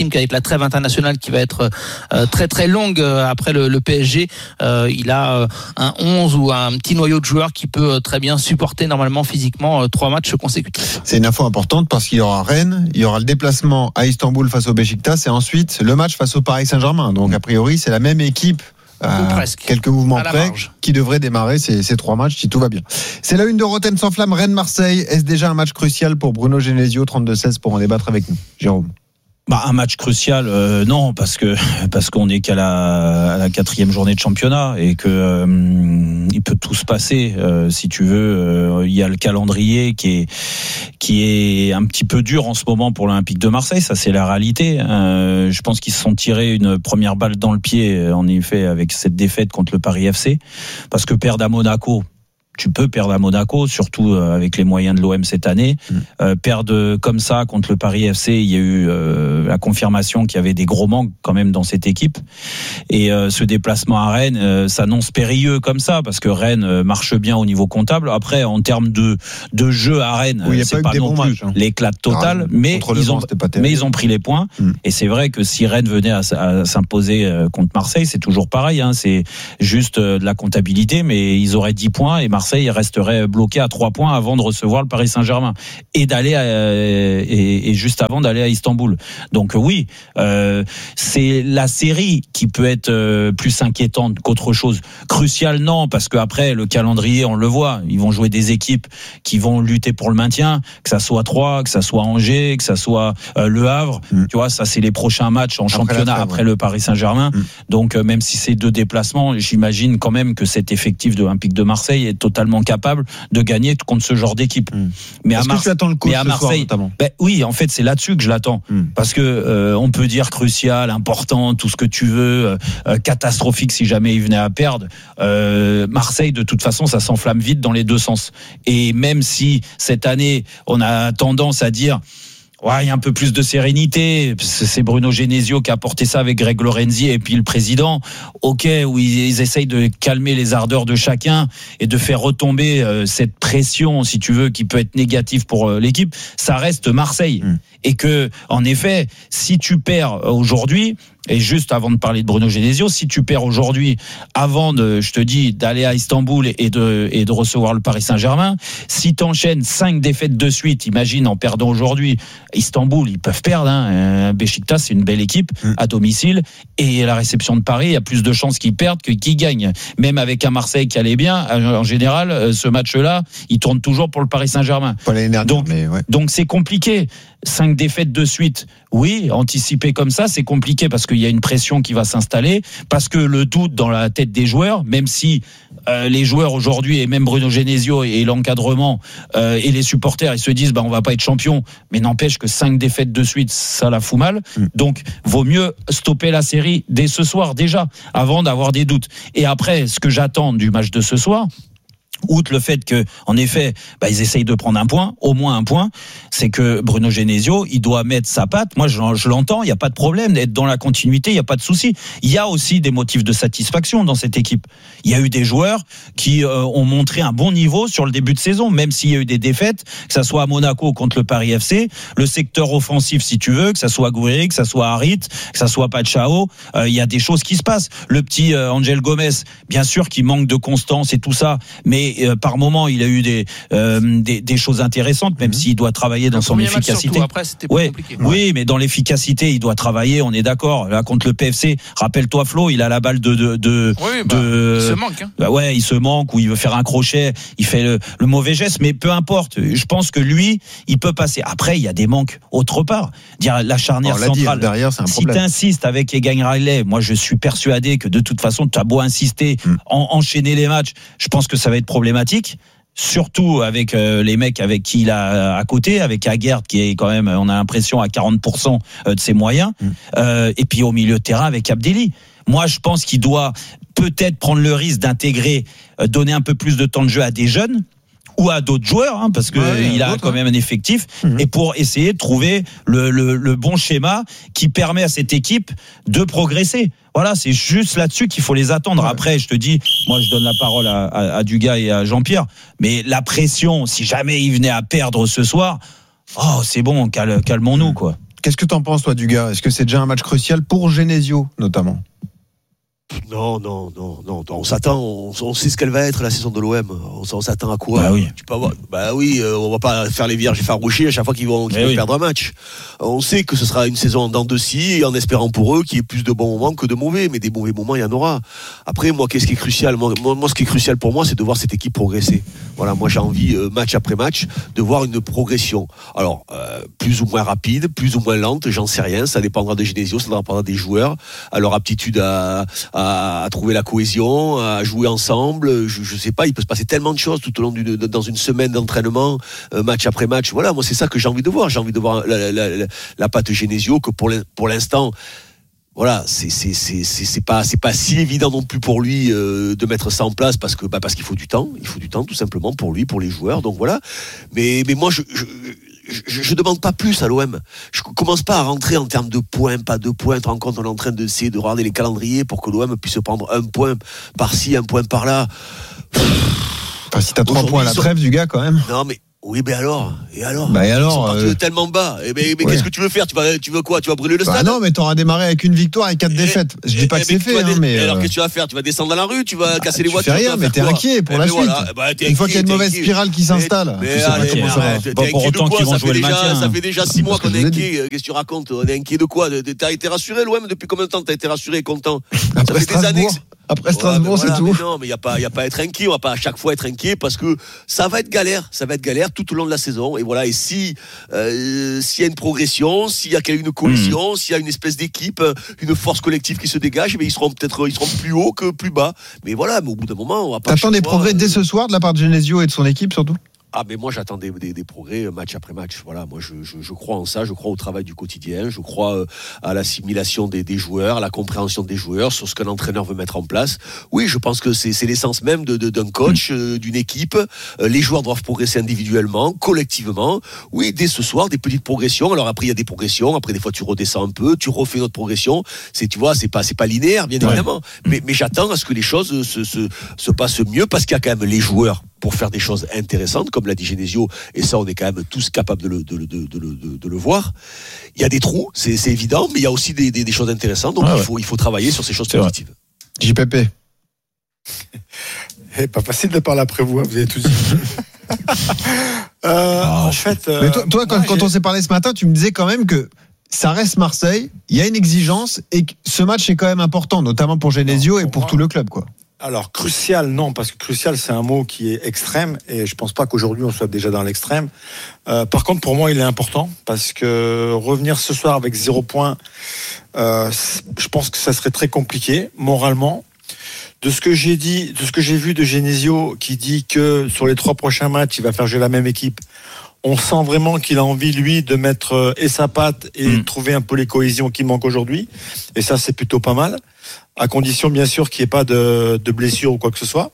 j'imagine qu'avec la trêve internationale qui va être euh, très très longue euh, après le, le P S G, euh, il a euh, un onze ou un petit noyau de joueurs qui peut euh, très bien supporter normalement physiquement euh, trois matchs consécutifs. C'est une info importante parce qu'il y aura Rennes, il y aura le déplacement à Istanbul face au Beşiktaş et ensuite le match face au Paris Saint-Germain. Donc a priori c'est la même équipe. Euh, quelques mouvements près qui devraient démarrer ces, ces trois matchs si tout va bien. C'est la une de Roten sans flamme, Rennes-Marseille. Est-ce déjà un match crucial pour Bruno Genesio, trente-deux seize pour en débattre avec nous, Jérôme? Bah, un match crucial, euh, non, parce que parce qu'on est qu'à la, à la quatrième journée de championnat et que euh, il peut tout se passer. Euh, si tu veux, euh, il y a le calendrier qui est qui est un petit peu dur en ce moment pour l'Olympique de Marseille. Ça, c'est la réalité. Euh, je pense qu'ils se sont tirés une première balle dans le pied, en effet, avec cette défaite contre le Paris F C, parce que perdre à Monaco. Tu peux perdre à Monaco, surtout avec les moyens de l'O M cette année. Mmh. Euh, perdre comme ça contre le Paris F C, il y a eu euh, la confirmation qu'il y avait des gros manques quand même dans cette équipe. Et euh, ce déplacement à Rennes euh, s'annonce périlleux comme ça, parce que Rennes euh, marche bien au niveau comptable. Après, en termes de de jeu à Rennes, oui, c'est pas, pas non plus matchs, hein. l'éclat total, ah, mais ils ont mais ils ont pris les points. Mmh. Et c'est vrai que si Rennes venait à, à s'imposer contre Marseille, c'est toujours pareil. Hein, c'est juste de la comptabilité, mais ils auraient dix points et Marseille il resterait bloqué à trois points avant de recevoir le Paris Saint-Germain et d'aller à, et, et juste avant d'aller à Istanbul. Donc oui, euh, c'est la série qui peut être euh, plus inquiétante qu'autre chose. Crucial non, parce qu'après le calendrier, on le voit, ils vont jouer des équipes qui vont lutter pour le maintien, que ça soit Troyes, que ça soit Angers, que ça soit euh, Le Havre. Mmh. Tu vois, ça c'est les prochains matchs en après championnat fin, après ouais. le Paris Saint-Germain. Mmh. Donc euh, même si c'est deux déplacements, j'imagine quand même que cet effectif de l'Olympique de Marseille est totalement capable de gagner contre ce genre d'équipe. Mmh. Mais Est-ce à, Mar- que tu attends le coach mais à Marseille, ce soir, ben oui, en fait, c'est là-dessus que je l'attends. Mmh. Parce que euh, on peut dire crucial, important, tout ce que tu veux, euh, catastrophique si jamais il venait à perdre. Euh, Marseille, de toute façon, ça s'enflamme vite dans les deux sens. Et même si cette année, on a tendance à dire. Ouais, il y a un peu plus de sérénité. C'est Bruno Genesio qui a apporté ça avec Greg Lorenzi et puis le président. Ok, où ils, ils essayent de calmer les ardeurs de chacun et de faire retomber euh, cette pression, si tu veux, qui peut être négative pour euh, l'équipe. Ça reste Marseille. Mmh. Et que, en effet, si tu perds aujourd'hui, et juste avant de parler de Bruno Genesio, si tu perds aujourd'hui, avant de, je te dis, d'aller à Istanbul et de, et de recevoir le Paris Saint-Germain, si t'enchaînes cinq défaites de suite, imagine en perdant aujourd'hui, Istanbul, ils peuvent perdre, hein. Beşiktaş, c'est une belle équipe, mmh. à domicile, et la réception de Paris, il y a plus de chances qu'ils perdent que qu'ils gagnent. Même avec un Marseille qui allait bien, en général, ce match-là, il tourne toujours pour le Paris Saint-Germain. Pas l'année dernière, donc, mais ouais. donc c'est compliqué. Cinq défaites de suite, oui, anticiper comme ça, c'est compliqué parce qu'il y a une pression qui va s'installer, parce que le doute dans la tête des joueurs, même si euh, les joueurs aujourd'hui et même Bruno Genesio et, et l'encadrement euh, et les supporters, ils se disent bah on va pas être champion, mais n'empêche que cinq défaites de suite, ça la fout mal. Mm. Donc vaut mieux stopper la série dès ce soir déjà, avant d'avoir des doutes. Et après, ce que j'attends du match de ce soir. Outre le fait que, en effet, bah, ils essayent de prendre un point, au moins un point, c'est que Bruno Genesio, il doit mettre sa patte. Moi, je, je l'entends, il n'y a pas de problème d'être dans la continuité, il n'y a pas de souci. Il y a aussi des motifs de satisfaction dans cette équipe. Il y a eu des joueurs qui euh, ont montré un bon niveau sur le début de saison, même s'il y a eu des défaites, que ça soit à Monaco contre le Paris F C, le secteur offensif, si tu veux, que ça soit Gouiri, que ça soit Harit, que ça soit Pachao, euh, il y a des choses qui se passent. Le petit euh, Angel Gomez, bien sûr, qui manque de constance et tout ça, mais Euh, par moment, il a eu des, euh, des, des choses intéressantes, même mmh. s'il doit travailler dans le son efficacité. Surtout, après, c'était ouais, compliqué. Oui, mais dans l'efficacité, il doit travailler, on est d'accord. Là, contre le P F C, rappelle-toi Flo, il a la balle de... de, de, oui, bah, de il se manque. Hein. Bah ouais, il se manque, ou il veut faire un crochet, il fait le, le mauvais geste, mais peu importe. Je pense que lui, il peut passer. Après, il y a des manques autre part. Dire la charnière Alors, centrale, dit, derrière, c'est un si problème. t'insistes avec Egan Riley, moi je suis persuadé que de toute façon, tu as beau insister, mmh. en, enchaîner les matchs, je pense que ça va être problématique. Surtout avec euh, les mecs avec qui il a à côté, avec Aguerd qui est quand même, on a l'impression, à quarante pour cent de ses moyens, mmh. euh, et puis au milieu de terrain avec Abdelli. Moi, je pense qu'il doit peut-être prendre le risque d'intégrer, euh, donner un peu plus de temps de jeu à des jeunes ou à d'autres joueurs, hein, parce que ouais, il a quand même un effectif, mmh. et pour essayer de trouver le, le, le bon schéma qui permet à cette équipe de progresser. Voilà, c'est juste là-dessus qu'il faut les attendre. Ouais. Après, je te dis, moi, je donne la parole à, à, à Dugas et à Jean-Pierre, mais la pression, si jamais il venait à perdre ce soir, oh, c'est bon, cal, calmons-nous, quoi. Qu'est-ce que tu en penses, toi, Dugas ? Est-ce que c'est déjà un match crucial pour Genesio, notamment ? Non, non, non, non, on s'attend, on, on sait ce qu'elle va être la saison de l'O M. On, on s'attend à quoi ? Bah oui. Tu peux avoir, bah oui, euh, on va pas faire les vierges effarouchées à chaque fois qu'ils vont, qu'ils vont oui. perdre un match. On sait que ce sera une saison en dents de scie, en espérant pour eux qu'il y ait plus de bons moments que de mauvais, mais des mauvais moments il y en aura. Après, moi, qu'est-ce qui est crucial ? Moi, moi, ce qui est crucial pour moi, c'est de voir cette équipe progresser. Voilà, moi j'ai envie euh, match après match de voir une progression. Alors euh, plus ou moins rapide, plus ou moins lente, j'en sais rien. Ça dépendra de Genesio, ça dépendra des joueurs, à leur aptitude à, à, à trouver la cohésion, à jouer ensemble. Je, je sais pas, il peut se passer tellement de choses tout au long d'une dans une semaine d'entraînement, euh, match après match. Voilà, moi c'est ça que j'ai envie de voir. J'ai envie de voir la, la, la, la patte Genesio que pour pour l'instant. Voilà, c'est c'est c'est c'est c'est pas c'est pas si évident non plus pour lui euh, de mettre ça en place parce que bah parce qu'il faut du temps, il faut du temps tout simplement pour lui, pour les joueurs. Donc voilà. Mais mais moi je je je, je demande pas plus à l'O M. Je commence pas à rentrer en termes de points, pas de points. Tu te rends compte, on est en train de essayer de regarder les calendriers pour que l'O M puisse prendre un point par-ci, un point par-là. Enfin, si t'as trois points à la trêve, du gars quand même. Non mais. Oui, ben alors, et alors, bah et alors, ils sont partis euh... tellement bas. Et ben, mais ouais. qu'est-ce que tu veux faire ? Tu vas, tu veux quoi ? Tu vas brûler le stade ? Bah non, mais t'auras démarré avec une victoire et quatre et, défaites. Je dis pas et, que c'est fait, hein, dé... mais. Et alors, euh... qu'est-ce que tu vas faire ? Tu vas descendre dans la rue ? Tu vas bah, casser les tu voitures ? Tu fais rien, mais t'es inquiet pour et la ben suite. Voilà. Bah, une fois qu'il y a une mauvaise inquiet. spirale qui s'installe. Mais, mais allez, comment ça va ? T'es pas pour autant qu'ils vont jouer le maintien. Ça fait déjà six mois qu'on est inquiet. Qu'est-ce que tu racontes ? On est inquiet de quoi ? T'as été rassuré, l'O M ? Depuis combien de temps t'as été rassuré et content ? Ça fait des années. Après Strasbourg, ouais, voilà, c'est tout. Non, mais il y a pas, il y a pas à être inquiet. On va pas à chaque fois être inquiet parce que ça va être galère. Ça va être galère tout au long de la saison. Et voilà. Et si euh, s'il y a une progression, s'il y a une cohésion, mmh. s'il y a une espèce d'équipe, une force collective qui se dégage, mais ils seront peut-être, ils seront plus haut que plus bas. Mais voilà. Mais au bout d'un moment, on va pas. T'attends des fois, progrès euh... dès ce soir de la part de Genesio et de son équipe surtout. Ah mais moi j'attends des, des, des progrès match après match. Voilà, moi je, je, je crois en ça, je crois au travail du quotidien, je crois euh, à l'assimilation des, des joueurs, à la compréhension des joueurs sur ce qu'un entraîneur veut mettre en place. Oui, je pense que c'est, c'est l'essence même de, de, d'un coach, euh, d'une équipe. Euh, les joueurs doivent progresser individuellement, collectivement. Oui, dès ce soir, des petites progressions. Alors après il y a des progressions, après des fois tu redescends un peu, tu refais notre progression. C'est tu vois, c'est pas c'est pas linéaire bien ouais. évidemment. Mais, mais j'attends à ce que les choses se, se, se passent mieux parce qu'il y a quand même les joueurs pour faire des choses intéressantes, comme l'a dit Genesio, et ça on est quand même tous capables de le, de, de, de, de, de le voir. Il y a des trous, c'est, c'est évident, mais il y a aussi des, des, des choses intéressantes, donc ah ouais. il, faut, il faut travailler sur ces choses c'est positives. J P P. C'est pas facile de parler après vous, hein, vous avez tout dit. euh, oh. En fait... Euh, mais toi, toi quand, quand on s'est parlé ce matin, tu me disais quand même que ça reste Marseille, il y a une exigence, et que ce match est quand même important, notamment pour Genesio non, pour et pour moi, tout le club, quoi. Alors, crucial, non, parce que crucial, c'est un mot qui est extrême, et je pense pas qu'aujourd'hui on soit déjà dans l'extrême. Euh, par contre, pour moi, il est important, parce que revenir ce soir avec zéro point, euh, je pense que ça serait très compliqué, moralement. De ce que j'ai dit, de ce que j'ai vu de Genesio, qui dit que sur les trois prochains matchs, il va faire jouer la même équipe, on sent vraiment qu'il a envie, lui, de mettre euh, et sa patte et mmh. trouver un peu les cohésions qui manquent aujourd'hui. Et ça, c'est plutôt pas mal. À condition, bien sûr, qu'il n'y ait pas de, de blessure ou quoi que ce soit.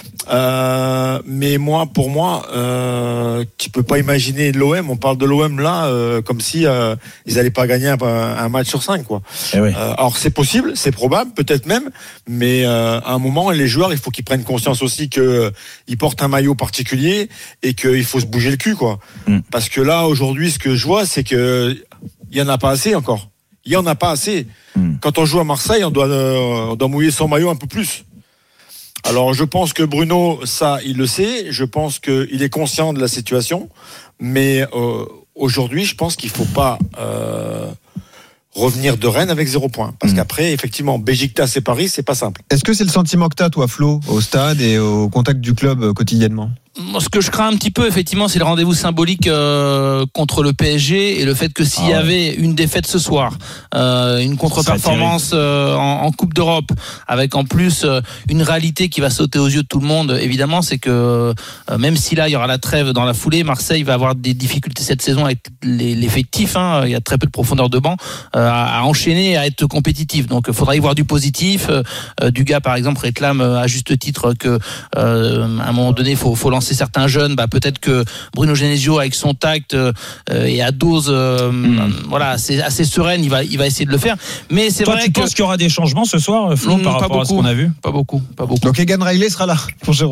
Euh, mais moi, pour moi, euh, tu peux pas imaginer l'O M. On parle de l'O M là, euh, comme si euh, ils allaient pas gagner un, un match sur cinq, quoi. Eh oui. euh, alors c'est possible, c'est probable, peut-être même. Mais euh, à un moment, les joueurs, il faut qu'ils prennent conscience aussi que euh, ils portent un maillot particulier et qu'il faut se bouger le cul, quoi. Mm. Parce que là, aujourd'hui, ce que je vois, c'est que il y en a pas assez encore. Il y en a pas assez. Mm. Quand on joue à Marseille, on doit, euh, on doit mouiller son maillot un peu plus. Alors, je pense que Bruno, ça, il le sait. Je pense qu'il est conscient de la situation. Mais euh, aujourd'hui, je pense qu'il ne faut pas euh, revenir de Rennes avec zéro point. Parce mmh. qu'après, effectivement, Beşiktaş et Paris, c'est pas simple. Est-ce que c'est le sentiment que tu as, toi, Flo, au stade et au contact du club euh, quotidiennement ? Ce que je crains un petit peu, effectivement, c'est le rendez-vous symbolique euh, contre le P S G et le fait que s'il ah ouais. y avait une défaite ce soir, euh, une contre-performance euh, en, en Coupe d'Europe, avec en plus euh, une réalité qui va sauter aux yeux de tout le monde, évidemment, c'est que euh, même si là il y aura la trêve dans la foulée, Marseille va avoir des difficultés cette saison avec les, l'effectif. Hein, il y a très peu de profondeur de banc euh, à, à enchaîner, à être compétitif. Donc, il faudra y voir du positif. Euh, Dugas, par exemple, réclame à juste titre que euh, à un moment donné, il faut, faut lancer certains jeunes, bah peut-être que Bruno Genesio avec son tact euh, et à dose euh, mmh. voilà assez, assez sereine, il va il va essayer de le faire. Mais c'est Toi, vrai tu que penses qu'il y aura des changements ce soir, Flo, mmh, par rapport beaucoup, à ce qu'on a vu? Pas beaucoup, pas beaucoup. Donc Egan Riley sera là pour Jérôme.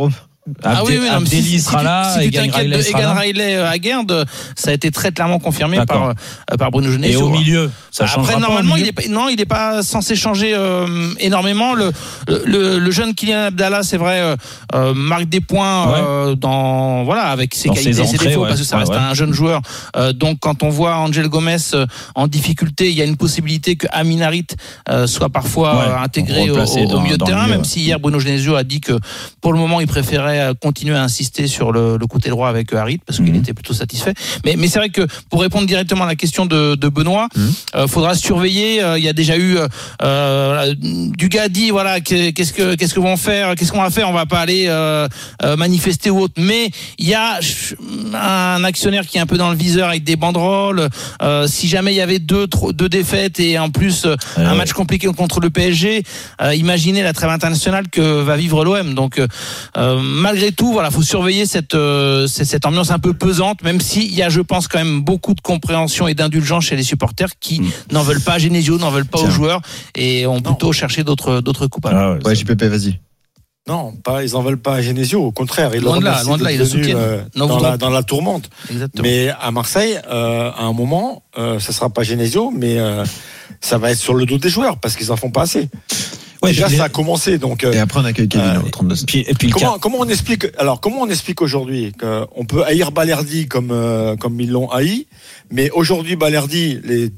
Ah oui, oui, non, Abdelli si, sera si, là, si, si Egan tu t'inquiètes Riley de sera Egan là. Riley à Guerd, ça a été très clairement confirmé D'accord. par, par Bruno Genesio. Et au milieu, ça changera Après, pas normalement, au il milieu est pas, non, il n'est pas censé changer euh, énormément. Le, le, le jeune Kylian Abdallah, c'est vrai, euh, euh, marque des points Ouais. euh, dans voilà avec ses Dans qualités, ses ses entrées, défauts, ouais. parce que ça Ouais, reste ouais. un jeune joueur. Euh, donc, quand on voit Angel Gomez euh, en difficulté, il y a une possibilité que Amin Harit euh, soit parfois Ouais, euh, intégré au, replacé au dans- milieu de dans le terrain, milieu, même ouais. si hier Bruno Genesio a dit que pour le moment il préférait euh, continuer à insister sur le, le côté droit avec euh, Harit parce qu'il Mhm. était plutôt satisfait. Mais, mais c'est vrai que pour répondre directement à la question de, de Benoît, Mhm. euh, faudra surveiller. euh, Il y a déjà eu euh, euh, Dugas a dit voilà que- qu'est-ce que qu'est-ce que vont faire, qu'est-ce qu'on va faire, on va pas aller euh, euh, manifester ou autre. Mais il y a ch- un actionnaire qui est un peu dans le viseur avec des banderoles. Euh, si jamais il y avait deux tro- deux défaites et en plus euh, Ouais, un ouais. match compliqué contre le P S G, euh, imaginez la trêve internationale que va vivre l'O M. Donc euh, malgré tout, voilà, faut surveiller cette euh, cette cette ambiance un peu pesante, même s'il y a, je pense, quand même beaucoup de compréhension et d'indulgence chez les supporters qui n'en veulent pas à Genesio, n'en veulent pas Tiens. aux joueurs et ont plutôt cherché d'autres d'autres coupables. Ah ouais, Ouais, J P P, vas-y. Non, pas, ils en veulent pas à Genesio. Au contraire, ils Loin le de là, remercient loin de là, d'être ils le venu, soutiennent. euh, Non, dans, vous la, non. dans la tourmente. Exactement. Mais à Marseille, euh, à un moment, euh, ça sera pas Genesio, mais euh, ça va être sur le dos des joueurs parce qu'ils en font pas assez. Ouais, Déjà, puis ça les- a commencé. Donc, euh, Et après, on accueille Kevin euh, au trente-deux. Puis, et puis le comment, cas- comment on explique alors comment on explique aujourd'hui qu'on peut haïr Balerdi comme euh, comme ils l'ont haï, mais aujourd'hui Balerdi les